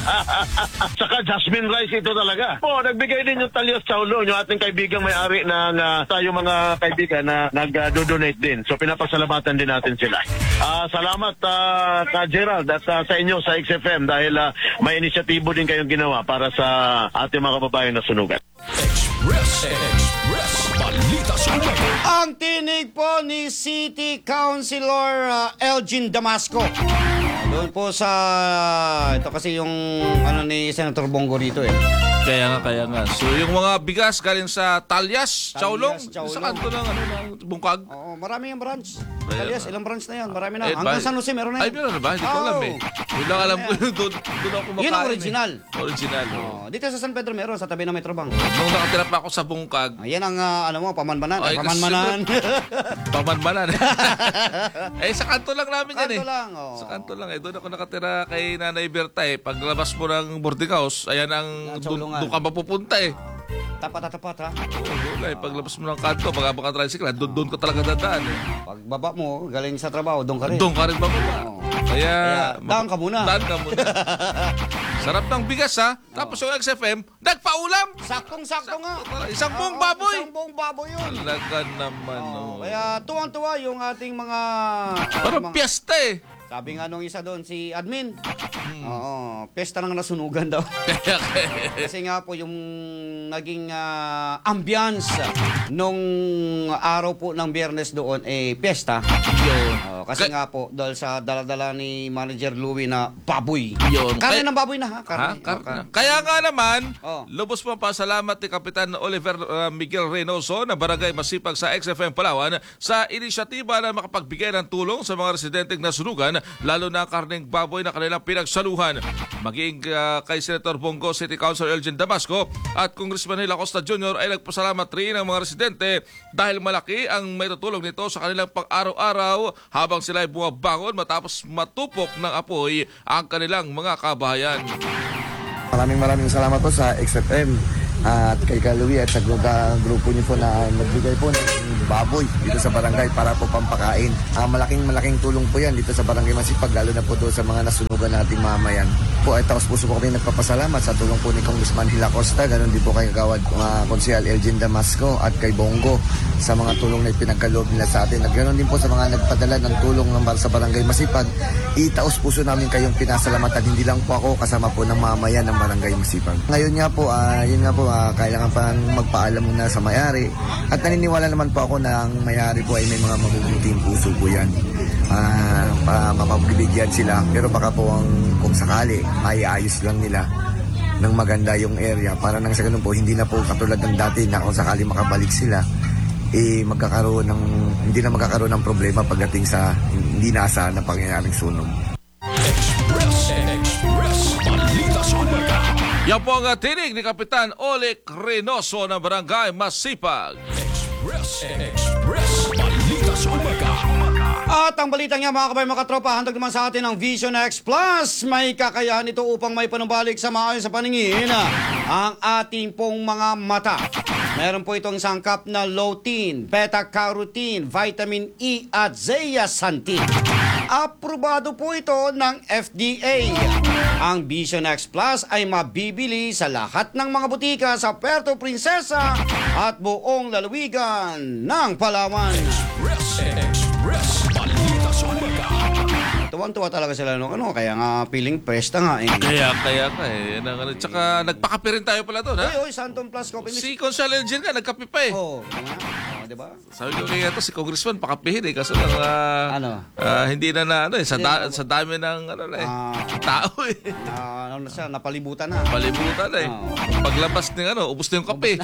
saka Jasmine Rice ito talaga. Po, nagbigay din yung Talyos Chaulo, yung ating kaibigang may-ari ng uh, tayo mga kaibigan na nag-donate din. So pinapasalamatan din natin sila. Ah, salamat uh, ka Gerald at uh, sa inyo sa X F M dahil uh, may inisyatibo din kayong ginawa para sa ating mga kababayan na sunugan. Express, Express, balita sa umaga. Ang tinig po ni City Councilor uh, Elgin Damasco. Doon po sa... Ito kasi yung ano ni Senator Bongo rito eh. Kaya nga, kaya nga. So, yung mga bigas galing sa Talyas, Chaulong, Chaulong. sa kanto ng, ano, ng Bungkag. Oo, marami yung branch. Kaya Alias, nga. ilang branch na yan. Marami na. Eh, Hanggang ba- San Jose meron na Ay, yan. meron na ba? Hindi ko alam eh. Yun lang alam ko yung doon, doon ako kumakain. Yun ang original. Eh. Original. Oh. Oh, dito sa San Pedro meron, sa tabi ng Metrobank. Nung nakatira pa ako sa Bungkag, Ayan ang, ah, ano mo, pamanmanan. Ay, Ay, pamanmanan. pamanmanan. eh, sa kanto lang namin yan eh. Kanto lang, oh. Sa kanto lang eh. Doon ako nakatira kay Nanay Berta eh. Paglabas mo ng boarding house, ayan ang, Ang doon Chaulungan. doon ka mapupunta eh. Tapat at tapat ha. Oo, doon eh. Paglabas mo ng kanto, pag ka tricycle, doon, doon ka talaga dadaan eh. Pagbaba mo, galing sa trabaho, doon ka rin. Doon ka rin bababa. Oo. Kaya, Kaya, daan ka muna. Daan ka muna. Sarap ng bigas ha. Tapos yung X F M, nagpaulam. Saktong-sakto nga. Isang buong Oo, baboy. Isang buong baboy yun. Talaga naman. Oo, Oh. kaya tuwang-tuwa yung ating mga... ah, Parang mga- piyesta eh. Sabi nga nung isa doon, si admin. Hmm. Oo, pesta nang nasunugan daw. Kaya, kaya. Kasi nga po yung naging ah, ambience nung araw po ng Biyernes doon eh piyesta. Yun. Oh, kasi Ka- nga po dahil sa daladala ni Manager Louie na baboy. Yun. Karne Kay- ng baboy na ha? Ha? Karne. Kar- Oh, kar- Kaya nga naman, Oh. lubos po ang pasalamat ni Kapitan Oliver uh, Miguel Reynoso na barangay Masipag sa X F M Palawan sa inisyatiba na makapagbigay ng tulong sa mga residenteng nasunugan, lalo na karneng baboy na kanilang pinagsaluhan. Maging uh, kay Senator Bongo City Councilor Elgin Damasco at Congressman Hila Costa Junior ay nagpasalamat rin ang mga residente dahil malaki ang may tutulong nito sa kanilang pang-araw-araw habang sila ay bumabangon matapos matupok ng apoy ang kanilang mga kabahayan. Maraming maraming salamat po sa X F M at kay Kaluwi at sa gruga, grupo niyo po na nagbigay po ng baboy dito sa barangay para po pampakain. Uh, malaking malaking tulong po yan dito sa barangay Masipag, lalo na po doon sa mga nasunugan nating mamayan. Po ay taos puso po kami nagpapasalamat sa tulong po ni Congressman Hila Costa, ganun din po kay Kagawad uh, Konsehal Elgin Damasco at kay Bongo sa mga tulong na ipinagkaloob nila sa atin. At ganun din po sa mga nagpadala ng tulong ng sa barangay Masipag. Itaos puso namin kayong pinasalamatan, hindi lang po ako kasama po ng mamayan ng barangay Masipag. Ngayon nga po, uh, yun nga po, uh, kailangan pa magpaalam muna sa may-ari. At naniniwala naman po ako na ang may-ari po ay may mga mabubuting puso po yan. Uh, pa, mapagbibigyan sila. Pero baka po ang, kung sakali, maiayos lang nila ng maganda yung area para nang sa ganun po, hindi na po katulad ng dati na kung sakali makabalik sila, eh magkakaroon ng, hindi na magkakaroon ng problema pagdating sa hindi naasahan na pangyayaring sunog. Express, Express, balita sa umaga. Yan po ang tinig ni Kapitan Olik Reynoso ng Barangay Masipag. Express, Express, balita sa umaga. At ang balitang niya mga kabay, mga katropa, handog naman sa atin ang Vision X Plus. May kakayahan ito upang may panumbalik sa maayos sa paningin ang ating pong mga mata. Meron po itong sangkap na lutein, beta-carotene, vitamin E at zeaxanthin. Aprobado po ito ng F D A. Ang Vision X Plus ay mabibili sa lahat ng mga butika sa Puerto Princesa at buong lalawigan ng Palawan. Express, Express, balita sa umaga. Tuwan-tuwa talaga sila nung ano, kaya nga piling presta nga eh. Kaya, kaya ka eh. Yan ang ano. Tsaka nagpakape rin tayo pala doon, ha? Oy, oy, Santon Plus Coffee Mix. Si Consuel Elgin ka, nagkape pa eh. Oh, oh, di ba? Sabi ko kaya to si Congressman pakapihin eh. Kaso lang, ah, Ano? ah, hindi na na, ano eh, sa, da- sa dami ng, ano na eh, Ah. tao eh. Ah, ano na siya, napalibutan na. Palibutan na eh. Oo. Paglabas ng ano, ubos na yung kape.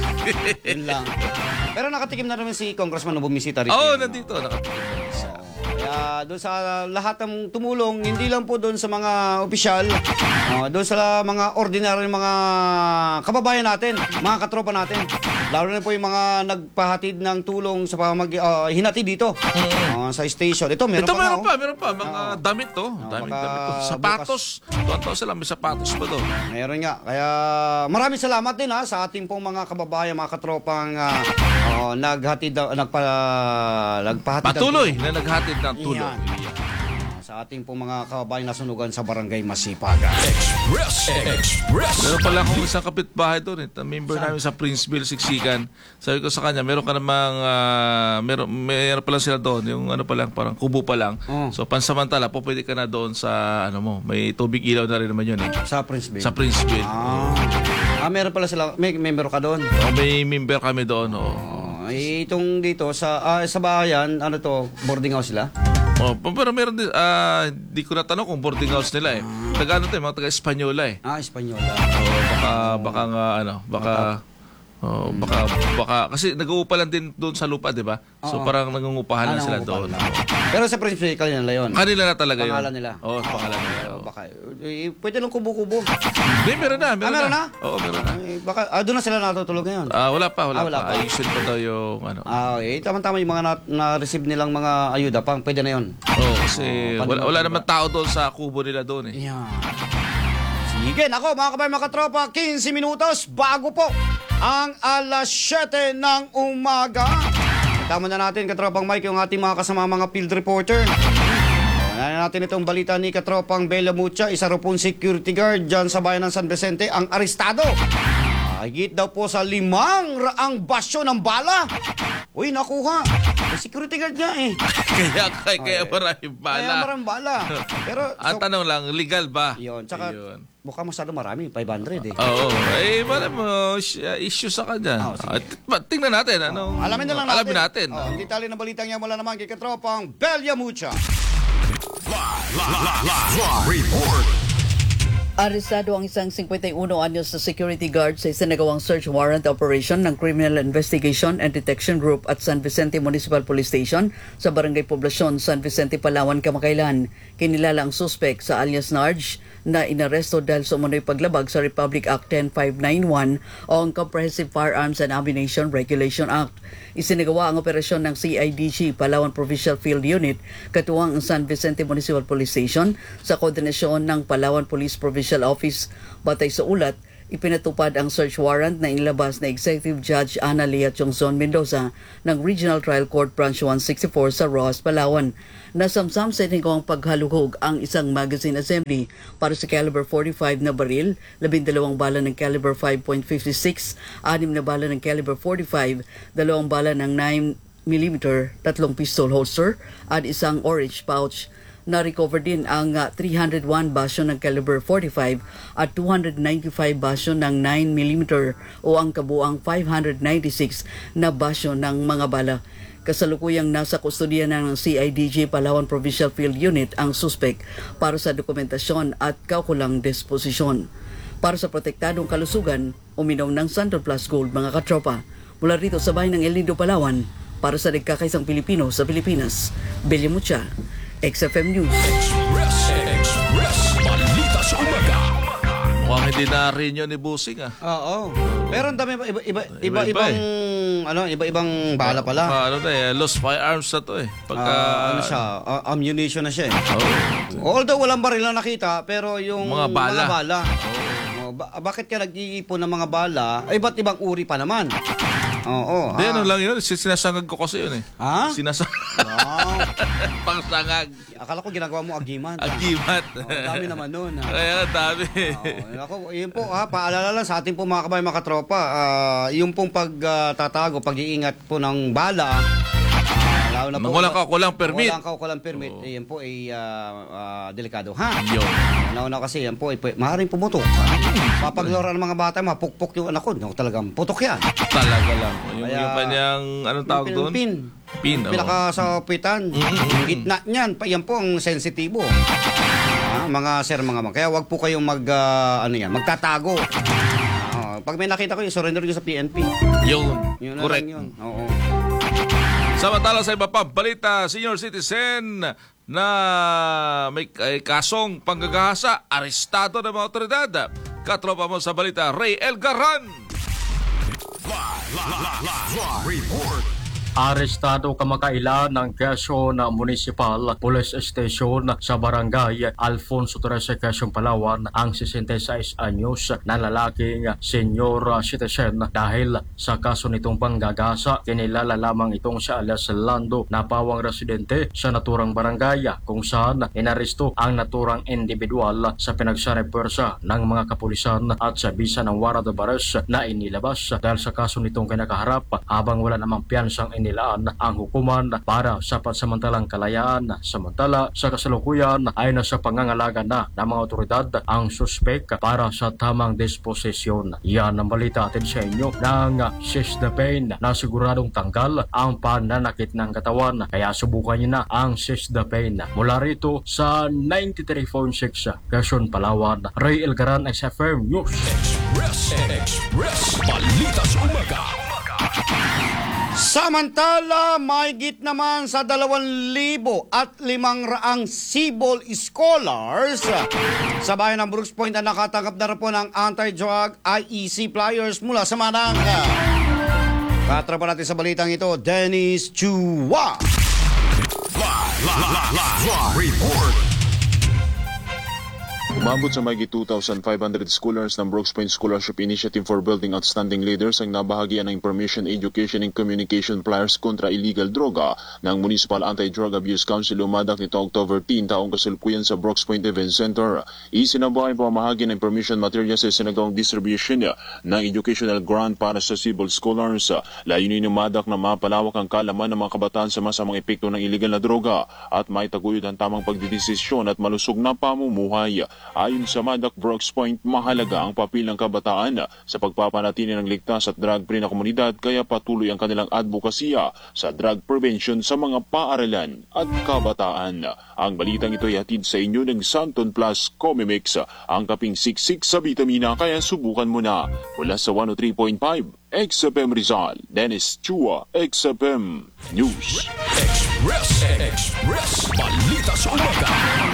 Yun lang. Pero nakatikim na naman si Congressman na bumisita rito. Oo, oh, nandito. Nakatikim na siya. Kaya doon sa lahat ng tumulong, hindi lang po doon sa mga opisyal, uh, doon sa mga ordinary mga kababayan natin, mga katropa natin. Lalo na po yung mga nagpahatid ng tulong sa pamag uh, hinati dito uh, sa station. Ito meron Ito pa meron nga, pa, oh. meron pa. Mga damit to. Daming baka damit to. Sapatos. Tuwan-tuwa sila, may sapatos pa doon. Meron nga. Kaya maraming salamat din ha sa ating pong mga kababayan, mga katropang uh, uh, naghatid, uh, nagpa, nagpahatid. ng Patuloy tulong. na naghatid ng tulong. Yan. Sa ating pong mga kababayan na sunugan sa Barangay Masipag. Express, Express. Meron pala akong isang kapitbahay doon. Eh. Member namin sa Princeville, Siksikan. Sabi ko sa kanya, meron ka namang, uh, meron, meron pala sila doon. Yung ano pa lang, parang kubo pa lang. Oh. So pansamantala, po pwede ka na doon sa, ano mo, may tubig ilaw na rin naman yun eh. Sa Princeville. Sa Princeville. Ah. ah, meron pala sila, may member ka doon. O, may member kami doon. Oh. Oh, eh, itong dito, sa ah, sa bayan, ano to, boarding house sila? Oh, pero meron din, ah, di ko natanong kung boarding house nila eh. Taga ano to eh, mga taga Espanyola eh. Ah, Espanyola. Oh, baka, baka nga, ano, baka, oh, baka, baka, kasi nag-uupa lang din doon sa lupa, di ba? So Oo. parang nangungupahan lang Ah, sila nangungupahan doon. lang. Pero sa Princeville, kanila nila yun. Kanila na talaga yun. Pangalan nila. Oo, oh, pangalan nila. Ah, oo. baka, eh, pwede lang kubo-kubo. Hindi, meron na, meron, Ah, meron na? Oo, meron na. Eh, baka, ah, doon na sila natutulog ngayon. Ah, wala pa, wala, Ah, wala pa. pa. Ayusin pa daw yung, ano. Ah, okay. Tama-tama yung mga na- na-receive nilang mga ayuda, pang pwede na yun. Oo, kasi Oh, wala, wala paano- naman tao doon sa kubo nila doon eh. Yan. Sige, ako mga kabay, mga katropa, quince minutos bago po ang alas siyete ng umaga. Tama na natin, katropang Mike, yung ating mga kasama mga field reporter. Ano natin itong balita ni katropang Bella Mucha, isa ro pong security guard dyan sa bayan ng San Vicente, ang arestado. Higit daw po sa limang raang basyo ng bala Uy, nakuha. May security guard nga eh. Kaya, kaya, kaya maraming bala. Kaya maraming bala. Pero, Ang tanong lang, legal ba? yun. Tsaka, Yun. mukhang masyado marami. five hundred eh. Oo. Eh, wala mo siya- issue sa kanya. Oh, sige. At, ba- tingnan natin. Ano, Alamin na lang natin. Alamin natin. Oh, ang detalye ng balitang yan mula naman kay Katropang Belia Mucha. Arestado ang isang fifty-one anyos na security guard sa isinagawang search warrant operation ng Criminal Investigation and Detection Group at San Vicente Municipal Police Station sa Barangay Poblacion, San Vicente, Palawan, kamakailan. Kinilala ang suspect sa alias Narj na inaresto dahil sa umunoy paglabag sa Republic Act ten five ninety-one o ang Comprehensive Firearms and Ammunition Regulation Act. Isinagawa ang operasyon ng C I D G Palawan Provincial Field Unit katuwang ang San Vicente Municipal Police Station sa koordinasyon ng Palawan Police Provincial Office. Batay sa ulat, ipinatupad ang search warrant na inilabas na Executive Judge Ana Lea Chongzon Mendoza ng Regional Trial Court Branch one sixty-four sa Rojas, Palawan. Nasamsam sa inigawang paghaluhog ang isang magazine assembly para sa caliber forty-five na baril, labindalawang bala ng caliber five point five six, anim na bala ng caliber forty-five, dalawang bala ng nine millimeter, tatlong pistol holster at isang orange pouch. Na-recover din ang uh, three hundred one basyo ng caliber forty-five at two hundred ninety-five basyo ng nine millimeter o ang kabuang five hundred ninety-six na basyo ng mga bala. Kasalukuyang nasa kustodiya na ng C I D G Palawan Provincial Field Unit ang suspect para sa dokumentasyon at kaukulang disposisyon. Para sa protektadong kalusugan, uminom ng Santo Plus Gold, mga katropa. Mula rito sa bayan ng El Nido, Palawan, para sa nagkakaisang Pilipino sa Pilipinas, Belia Mucha, X F M News. Express, Express, balita sa umaga. Mukhang hindi na rin yun ni Busing ah. Oo. Pero ang dami iba iba iba Iba-iba ibang ano, iba-ibang bala pala. Ah, ano na eh, lost firearms na to eh. Pagka, Ah, ano siya, ah, ammunition na siya eh. Although walang baril na nakita, pero yung Mga bala. Mga bala. Oh, ba- bakit ka nag-iipon ng mga bala? Ay, ba't ibang uri pa naman? Oo. Hindi, ah. ano lang yun. Sinasangag ko kasi yun eh. Ha? Sinasangag. Wow. Pangsangag. Akala ko ginagawa mo agiman. Agimat. Oh, dami naman nun. Ha? Kaya nga, dami. Oh, ako, yun po, ha, paalala lang sa ating po mga kabayan, mga katropa, ah, yung pong pagtatago, pag-iingat po ng bala, ah, lalo na po, Nang walang kaukulang permit. Walang kaukulang permit, Oo. eh, yan po ay ah, ah, delikado, ha? Yun. Nauna kasi, yan po, ay, pu- maaaring pumutok. Papaglora ng mga bata, mapukpok yung anak ko, no, talagang putok yan. Talaga lang. Yung, Kaya- yung kanyang, anong tawag Yung doon? Pin. Pin, Yung oo. pinakasapitan. Mm-mm. Gitna niyan, pa, yan po ang sensitibo. Ah, mga sir, mga mga. Kaya wag po kayong mag, ah, ano yan, magtatago. Ah, pag may nakita ko, surrender nyo sa P N P. Yun. Yun na Correct. lang yun. Oo. Samantala sa iba pa, balita, senior citizen na may eh, kasong panggagahasa, arestado ng mga otoridad. Katropa mo sa balita, Ray Elgaran. Report. Arestado kamakailan ng Quezon Municipal Police Station sa Barangay Alfonso Trece, Quezon, Palawan ang sesentaseis anyos na lalaking senior citizen dahil sa kaso nitong panggagasa. Kinilala lamang itong si alias Lando na pawang residente sa naturang barangay kung saan inaresto ang naturang individual sa pinagsanay pwersa ng mga kapulisan at sa bisa ng warrant of arrest na inilabas dahil sa kaso nitong kinakaharap habang wala namang piyansang nilaan ang hukuman para sa pansamantalang kalayaan. Samantala, sa kasalukuyan ay nasa pangangalaga na ng mga otoridad ang suspek para sa tamang disposisyon. Yan ang balita atin sa inyo ng Sisdapain na siguradong tanggal ang pananakit ng katawan. Kaya subukan niyo na ang Sisdapain. Mula rito sa ninety-three point six Quezon, Palawan, Ray Elgaran, X F M News. Express, Express, balita sa umaga. Samantala, mahigit naman sa dalawang libo at limang raang Cebol Scholars sa bayan ng Brooks Point na nakatanggap na rin po ng anti-drug I E C flyers mula sa Manang. Katrapa natin sa balitang ito, Dennis Chua. Report. Umabot sa mahigit two thousand five hundred scholars ng Brooks Point Scholarship Initiative for Building Outstanding Leaders ang nabahagian ng Information, Education and Communication Flyers kontra illegal droga ng Municipal Anti-Drug Abuse Council umadak nito October ten taong kasalukuyan sa Brooks Point Event Center. Isinabuhay ang pamahagi ng information materials sa sinagawang distribution ng educational grant para sa civil scholars. Layunin umadak na mapalawak ang kalaman ng mga kabataan sa masamang epekto ng illegal na droga at may taguyod ang tamang pagdidesisyon at malusog na pamumuhay. Ayon sa Madak Brooks Point, mahalaga ang papel ng kabataan sa pagpapanatili ng ligtas at drug-free na komunidad kaya patuloy ang kanilang advokasya sa drug prevention sa mga paaralan at kabataan. Ang balitang ito ay hatid sa inyo ng Santon Plus Comimix, ang kaping siksik sa vitamina kaya subukan mo na. Mula sa one oh three point five X F M Rizal, Dennis Chua, X F M News. Express, Express, balita sa umaga.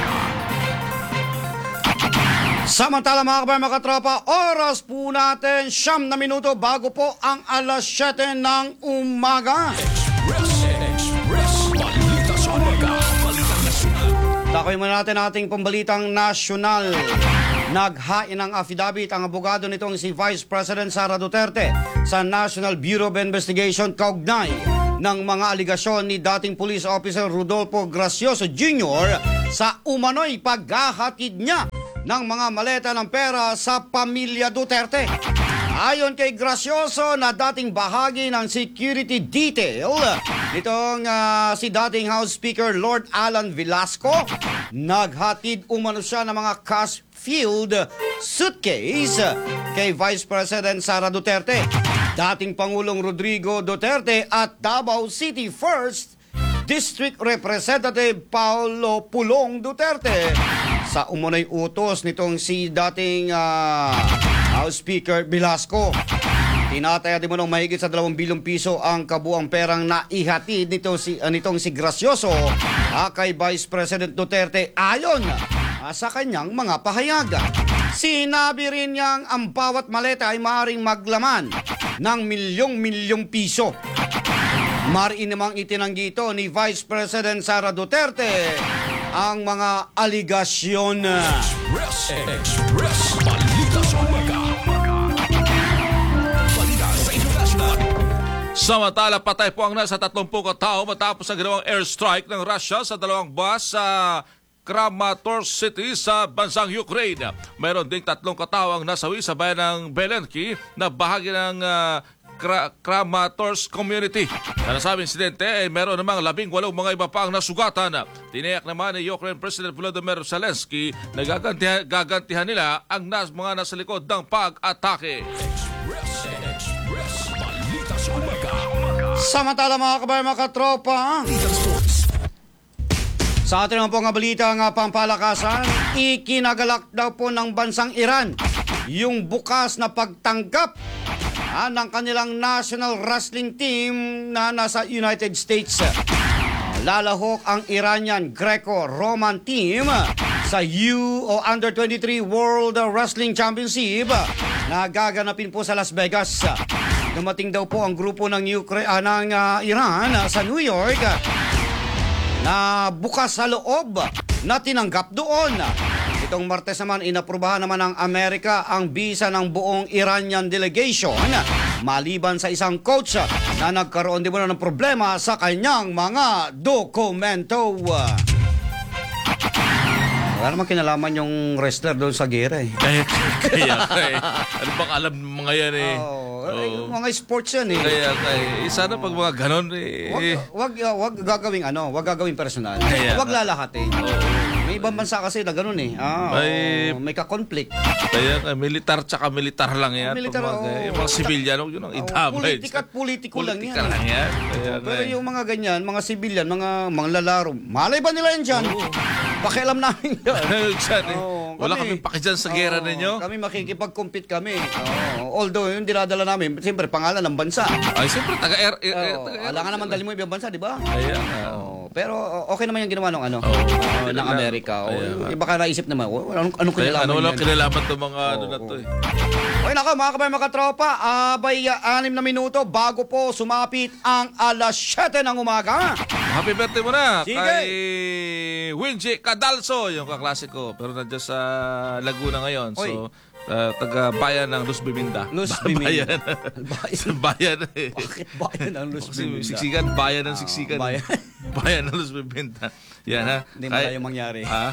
Samantala mga kabayan, mga katropa, oras po natin siyam na minuto bago po ang alas siyete ng umaga. Express, Express, balita sa umaga. Balitang nasyonal. Takoy muna natin ating pambalitang nasyonal. Naghain ng affidavit ang abogado nitong si Vice President Sara Duterte sa National Bureau of Investigation kaugnay ng mga aligasyon ni dating Police Officer Rodolfo Gracioso Junior sa umano'y paghahatid niya ng mga maleta ng pera sa pamilya Duterte. Ayon kay Gracioso na dating bahagi ng security detail nitong uh, si dating House Speaker Lord Alan Velasco, naghatid umano siya ng mga cash-filled suitcase kay Vice President Sara Duterte, dating Pangulong Rodrigo Duterte at Davao City First District Representative Paulo Pulong Duterte sa umunay utos nitong si dating uh, House Speaker Velasco. Tinataya din mo ng mahigit sa dalawang bilyong piso ang kabuang perang naihatid nito si, uh, nitong si Gracioso uh, kay Vice President Duterte ayon uh, sa kanyang mga pahayag. Sinabi rin niyang ang bawat maleta ay maaaring maglaman ng milyong-milyong piso. Mariin namang itinanggi ito ni Vice President Sara Duterte ang mga aligasyon. Express, Express, balita sa umaga. Balita sa international. Samantala, patay po ang nasa tatlumpu katao matapos ang ginawang airstrike ng Russia sa dalawang bus sa Kramatorsk City sa bansang Ukraine. Mayroon ding tatlong katao ang nasawi sa bayan ng Belenki na bahagi ng uh, Kramatorsk community. Sa nasabing insidente ay meron namang labing walong mga iba pa ang nasugatan. Tiniyak naman ni Ukraine President Volodymyr Zelensky na gagantihan, gagantihan nila ang nas, mga nasa likod ng pag-atake. Express, Express, balita sa umaga. Samantala mga kabayan, mga katropa, sa atin naman po nga balita nga pampalakasan, ikinagalak daw po ng bansang Iran yung bukas na pagtanggap ah, ng kanilang national wrestling team na nasa United States. Lalahok ang Iranian Greco-Roman team sa U o Under twenty-three World Wrestling Championship na gaganapin po sa Las Vegas. Dumating daw po ang grupo ng, Ukra- ah, ng uh, Iran uh, sa New York uh, na bukas sa loob na tinanggap doon. Itong Martes naman, inaprubahan naman ng Amerika ang bisa ng buong Iranian delegation maliban sa isang coach na nagkaroon din muna ng problema sa kanyang mga dokumento. Wala naman kinalaman yung wrestler doon sa gera eh. Kaya, kaya, kaya. Ano bang alam ng mga yan eh? Oh, oh. Mga sports yan eh. Kaya, kaya. Eh, sana pag mga ganon eh. Wag, wag, wag gagawing ano, wag gagawing personal. Kaya, wag lalahatin. Oh. May ibang bansa kasi na gano'n eh. Ah, may, oh, may ka-conflict. Kaya militar tsaka militar lang yan. Oh, militar, mga, oh. Yung mga civilian, yun ang idamay. Politika at politiko lang yan. Politika lang yan. Kaya, oh, pero yung mga ganyan, mga civilian, mga mga lalaro, malay ba nila yan dyan? Oh. Pakialam namin yan. Dyan, eh. Oh, Wala kami, kaming pakidyan sa gera oh, ninyo. Kami makikipag-compete kami. Oh, although yung dinadala namin, siyempre pangalan ng bansa. Ay, siyempre, taga-air. Oh, alam ka naman dali mo ibang bansa, di ba? Ayan. Oh, pero okay naman yung ginawa ng ano, oh, uh, ng Amerika. Oh, baka naisip naman, oh, anong, anong kinalaman ano, walang yan? kinalaman itong mga oh, ano na to oh. eh. Okay nako mga kabayan, mga katropa, abay uh, anim na minuto bago po sumapit ang alas siyete ng umaga. Happy birthday mo na Sige. kay Winji Cadalso, yung kaklase ko. Pero nandiyan sa Laguna ngayon. Oy. So, uh, taga-bayan ng Luz Biminda. Luz Ba- Biminda. Bayan. bayan. eh. Bakit bayan ang Luz Kasi Biminda? siksikan, bayan ng siksikan. Ah, bayan. bayan ng Luz Biminda. Yan ha. Hindi mo Ay- na yung mangyari. Ha?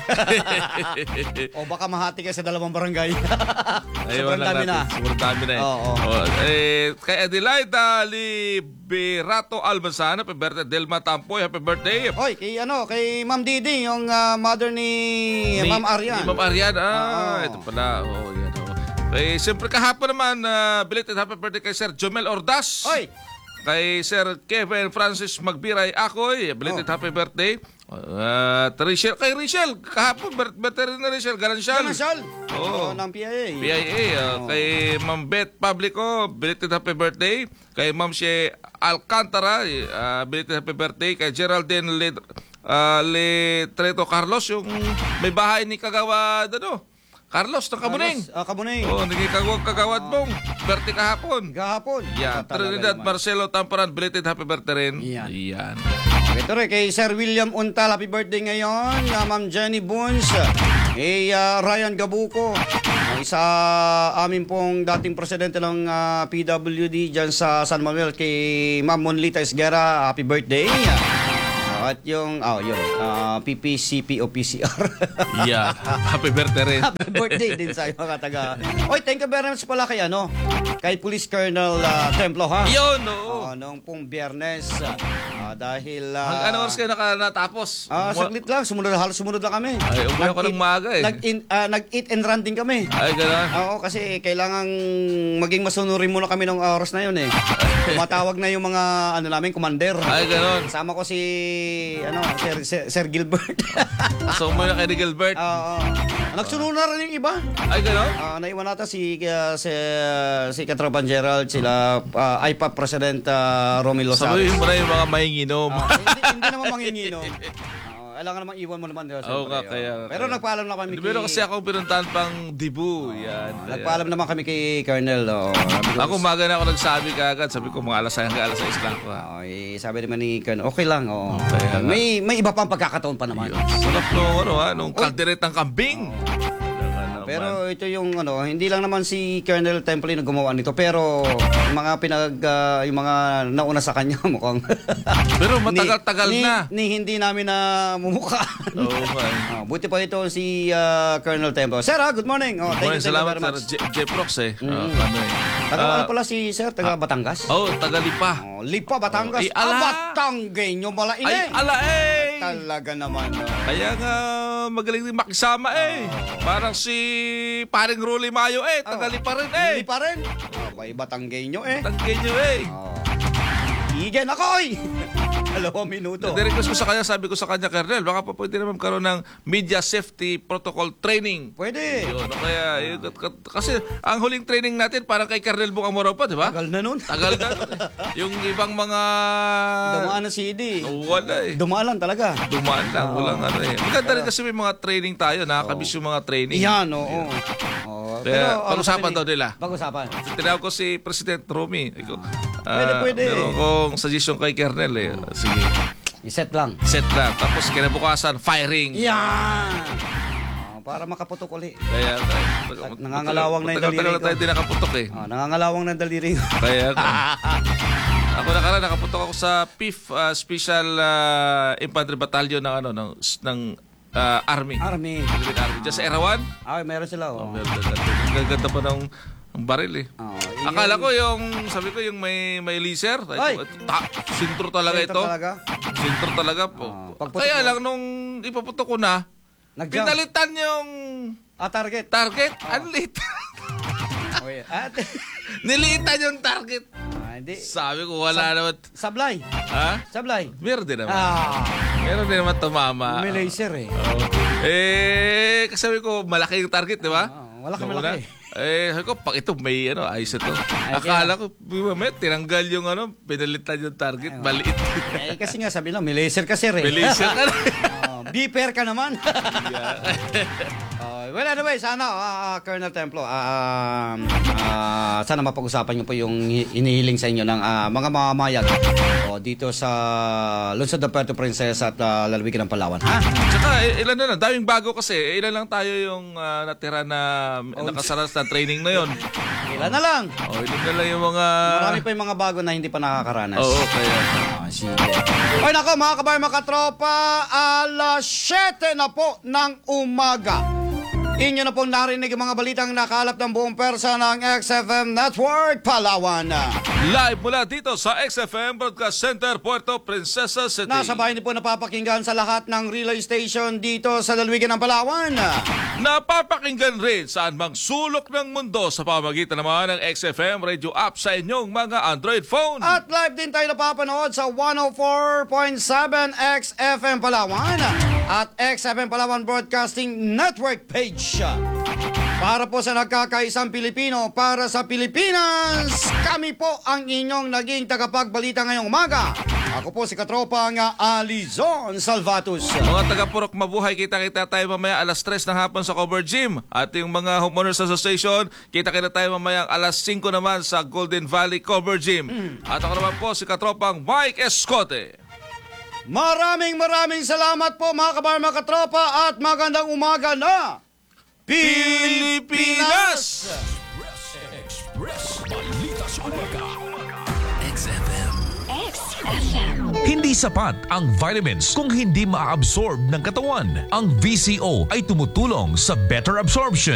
O baka mahati kayo sa dalawang barangay. Ayun Sobrang lang dami na. natin. Sobrang dami na eh. Oo. Oh, eh, kay Adelaida Liberato Almanzana, happy birthday. Delma Tampoy, happy birthday. Oy, kay ano, kay Ma'am Didi, yung ah, mother ni, Ni- Ma'am Arian. Ni Ma'am Arian. Ah, Oo. ito pala. Oh, yan. Oh. Eh, siyempre kahapon naman, uh, belated happy birthday kay Sir Jomel Ordas. Oy, Kay Sir Kevin Francis Magbiray Akoy, belated Oh. happy birthday. Uh, Rachel, kay Rachel, kahapon, bir- birthday rin na Rachel, Garansyal. Ganasal. Oo. Oo, ng P I A. P I A, uh, Oo. kay Ma'am Beth Publico, belated happy birthday. Kay Ma'am She Alcantara, uh, belated happy birthday. Kay Geraldine Le, uh, Letreto Carlos, yung may bahay ni Kagawad, ano? Carlos, ng Kamuning. Carlos, ah, Kamuning. Oo, oh, nagkikagawag Kagawad mong. Birthday kahapon. Gahapon. Yan, Ah, talaga Trinidad naman. Marcelo Tamparan, belated happy birthday rin. Yan. Yan. Ito rin, kay Sir William Untal, happy birthday ngayon. Uh, Ma'am Jenny Boons. Kay ah, Ryan Gabuco. Ang isa amin pong dating presidente ng ah, P W D dyan sa San Manuel. Kay Ma'am Monlita Esguera, happy birthday. At yung, oh, yun, ah, P P C P o P C R. Yeah. Happy birthday rin. Happy birthday din sa mga taga. Oy, thank you very much pala kay ano, kay Police Colonel ah, Templo, ha? Yun, oo. Oh, noong pong Biyernes ah, dahil ah, Hanggang ano oras kayo naka natapos? Ah, saglit lang, sumunod halos sumunod lang kami. Ay, umuwi ako ng maaga eh. Nag in, ah, nag-eat and run din kami. Ay, gano'n. Oo, kasi kailangan maging masunurin muna kami ng oras na yun eh. Tumatawag na yung mga ano namin, commander. Ay, gano'n. Kasama ko si ano, Sir, Sir, Sir Gilbert. So, umuwi na kay ni Gilbert. Oo. Nagsunod na rin yung iba. Ay, gano'n. Ah, naiwan natin si uh, si, si Katrapan Gerald, sila uh, I P A P President uh, Romel Lozales. Sabihin mo na yung mga mahinginom. Ah, hindi, hindi naman manginginom. Uh, alam ka naman iwan mo naman. Oo nga, kaya- Pero kaya. nagpaalam na kami Hindi, meron kasi akong pinuntahan pang Dibu. Yan. kaya- Nagpaalam naman kami kay Colonel. Oh. Ako umaga na ako nagsabi kaagad. Sabi ko mga alas hanggang alas sais lang ko. ha. Oh, eh, sabi naman ni Colonel, okay lang. Oh. Kaya nga. May may iba pang pagkakataon pa naman. Yun. Sarap nung ano ha, nung kalderetang kambing. Pero ito yung ano, hindi lang naman si Colonel Temple na gumawa nito, pero yung mga pinag ah, yung mga nauna sa kanya mukhang Pero matagal-tagal ni, na. Ni, ni hindi namin na mumukha. Oo man. Ah, buti pa ito si ah, Colonel Temple. Sir, ah, good morning. Oh, thank Morning, you, thank you salamat very Sir much. J- Jeprox eh. Mm. Ah, ano eh. Taga Ah, ano pala si Sir, taga Batangas? Oh, Tagalipa. Oh, Lipa, Batangas. Oh, ay, ala. Ah, Batanggenyo pala ini. Ay, ala eh. Talaga naman. oh. Kaya nga magaling din makisama eh. Parang si paring Rolly Mayo eh. Tagalipa rin eh. Lipa rin. Abay, Batanggenyo eh. Tangkay nyo eh. Oh. Igen ako oy. Dalawang minuto. Nag-request ko sa kanya, sabi ko sa kanya, Colonel, baka pa pwede naman karoon ng media safety protocol training. Pwede. Yun, o kaya, yun, k- k- kasi ang huling training natin parang kay Colonel Bukamoro pa, di ba? Tagal na nun. Tagal na. nun eh. Yung ibang mga... Dumaan na C D. Wala eh. Dumaan lang talaga. Dumaan lang, walang ano eh. Maganda rin kasi may mga training tayo, nakakabis yung mga training. Yan, oo. Oo. Kaya, ano pag-usapan sabi daw ni- nila. Pag-usapan. Tinawag ko si President Romy. Iko, Pwede, pwede. Meron kong suggestion kay Colonel eh. Sige, I-set lang. set lang. Tapos kinabukasan, firing. Yan. Oh, para makaputok uli. Kaya, Nangangalawang na yung matagal- daliri matagal na ko. tayo di nakaputok eh. Oh, nangangalawang ng daliri. Kaya, ako nakaraan, nakaputok ako sa Fifth uh, Special uh, Infantry Battalion ng ano ng ng uh, Army. Army. Philippine Army. Diyan sa Erawan. Ay, meron sila. Oh. Ang ganda pa ng ang baril eh. Oh, Akala ko yung, sabi ko yung may may laser. Ay! Ta, sintro talaga Sentro ito. talaga? Sintro talaga po. Oh, pagputok Kaya mo. lang nung ipaputok ko na, Nag-jump. pinalitan yung Ah, target. target. Ang lit. Okay. At, Nilitan yung target. ah, hindi. Sabi ko wala naman. Sablay. Ha? Sablay. Meron din naman. Ah, Meron din naman tumama. may laser eh. Oo. Eh, kasi sabi ko, malaki yung target, di ba? Oo, malaki, Nung malaki. una, Eh, sabi ko, pag ito may ano, ayos ito. Akala ko, may tinanggal yung ano, pinalitan yung target, maliit. Eh, kasi nga sabi lang, may laser kasi rin. May laser ka na. Oh, beeper ka naman. Uh, well, anyway, sana, uh, Colonel Templo, uh, uh, sana mapag-usapan niyo po yung inihiling sa inyo ng uh, mga mamamayag uh, dito sa Lungsod ng Puerto Princesa at uh, lalawigan ng Palawan. Ha? Tsaka eh, ilan na lang, daming bago kasi. Eh, ilan lang tayo yung uh, natira na oh, nakasaras na training na yon. Ilan na lang. Oh, ilan na lang yung mga... Marami pa yung mga bago na hindi pa nakakaranas. Oo, oh, kaya. Ah, sige. Ay nako mga kabayan, mga katropa, alas siyete na po ng umaga. Inyo na pong narinig yung mga balitang nakalap ng buong persa ng X F M Network Palawan. Live mula dito sa X F M Broadcast Center, Puerto Princesa City. Nasa bahay niyo po napapakinggan sa lahat ng relay station dito sa lalawigan ng Palawan. Napapakinggan rin saan mang sulok ng mundo sa pamamagitan naman ng X F M radio app sa inyong mga Android phone. At live din tayo napapanood sa one oh four point seven X F M Palawan at X F M Palawan Broadcasting Network page. Para po sa nagkakaisang Pilipino, para sa Pilipinas, kami po ang inyong naging tagapagbalita ngayong umaga. Ako po si Katropang Alizon Salvatus. Mga taga-Purok Mabuhay, kita-kita tayo mamaya alas tres ng hapon sa Cover Gym. At yung mga Homeowners Association, kita-kita tayo mamaya alas singko naman sa Golden Valley Cover Gym. Mm. At ako naman po si Katropang Mike Escote. Maraming maraming salamat po mga kabayan, mga katropa, at magandang umaga na Pilipinas! Express Balita sa Umaga. X F M. Hindi sapat ang vitamins kung hindi ma-absorb ng katawan. Ang V C O ay tumutulong sa better absorption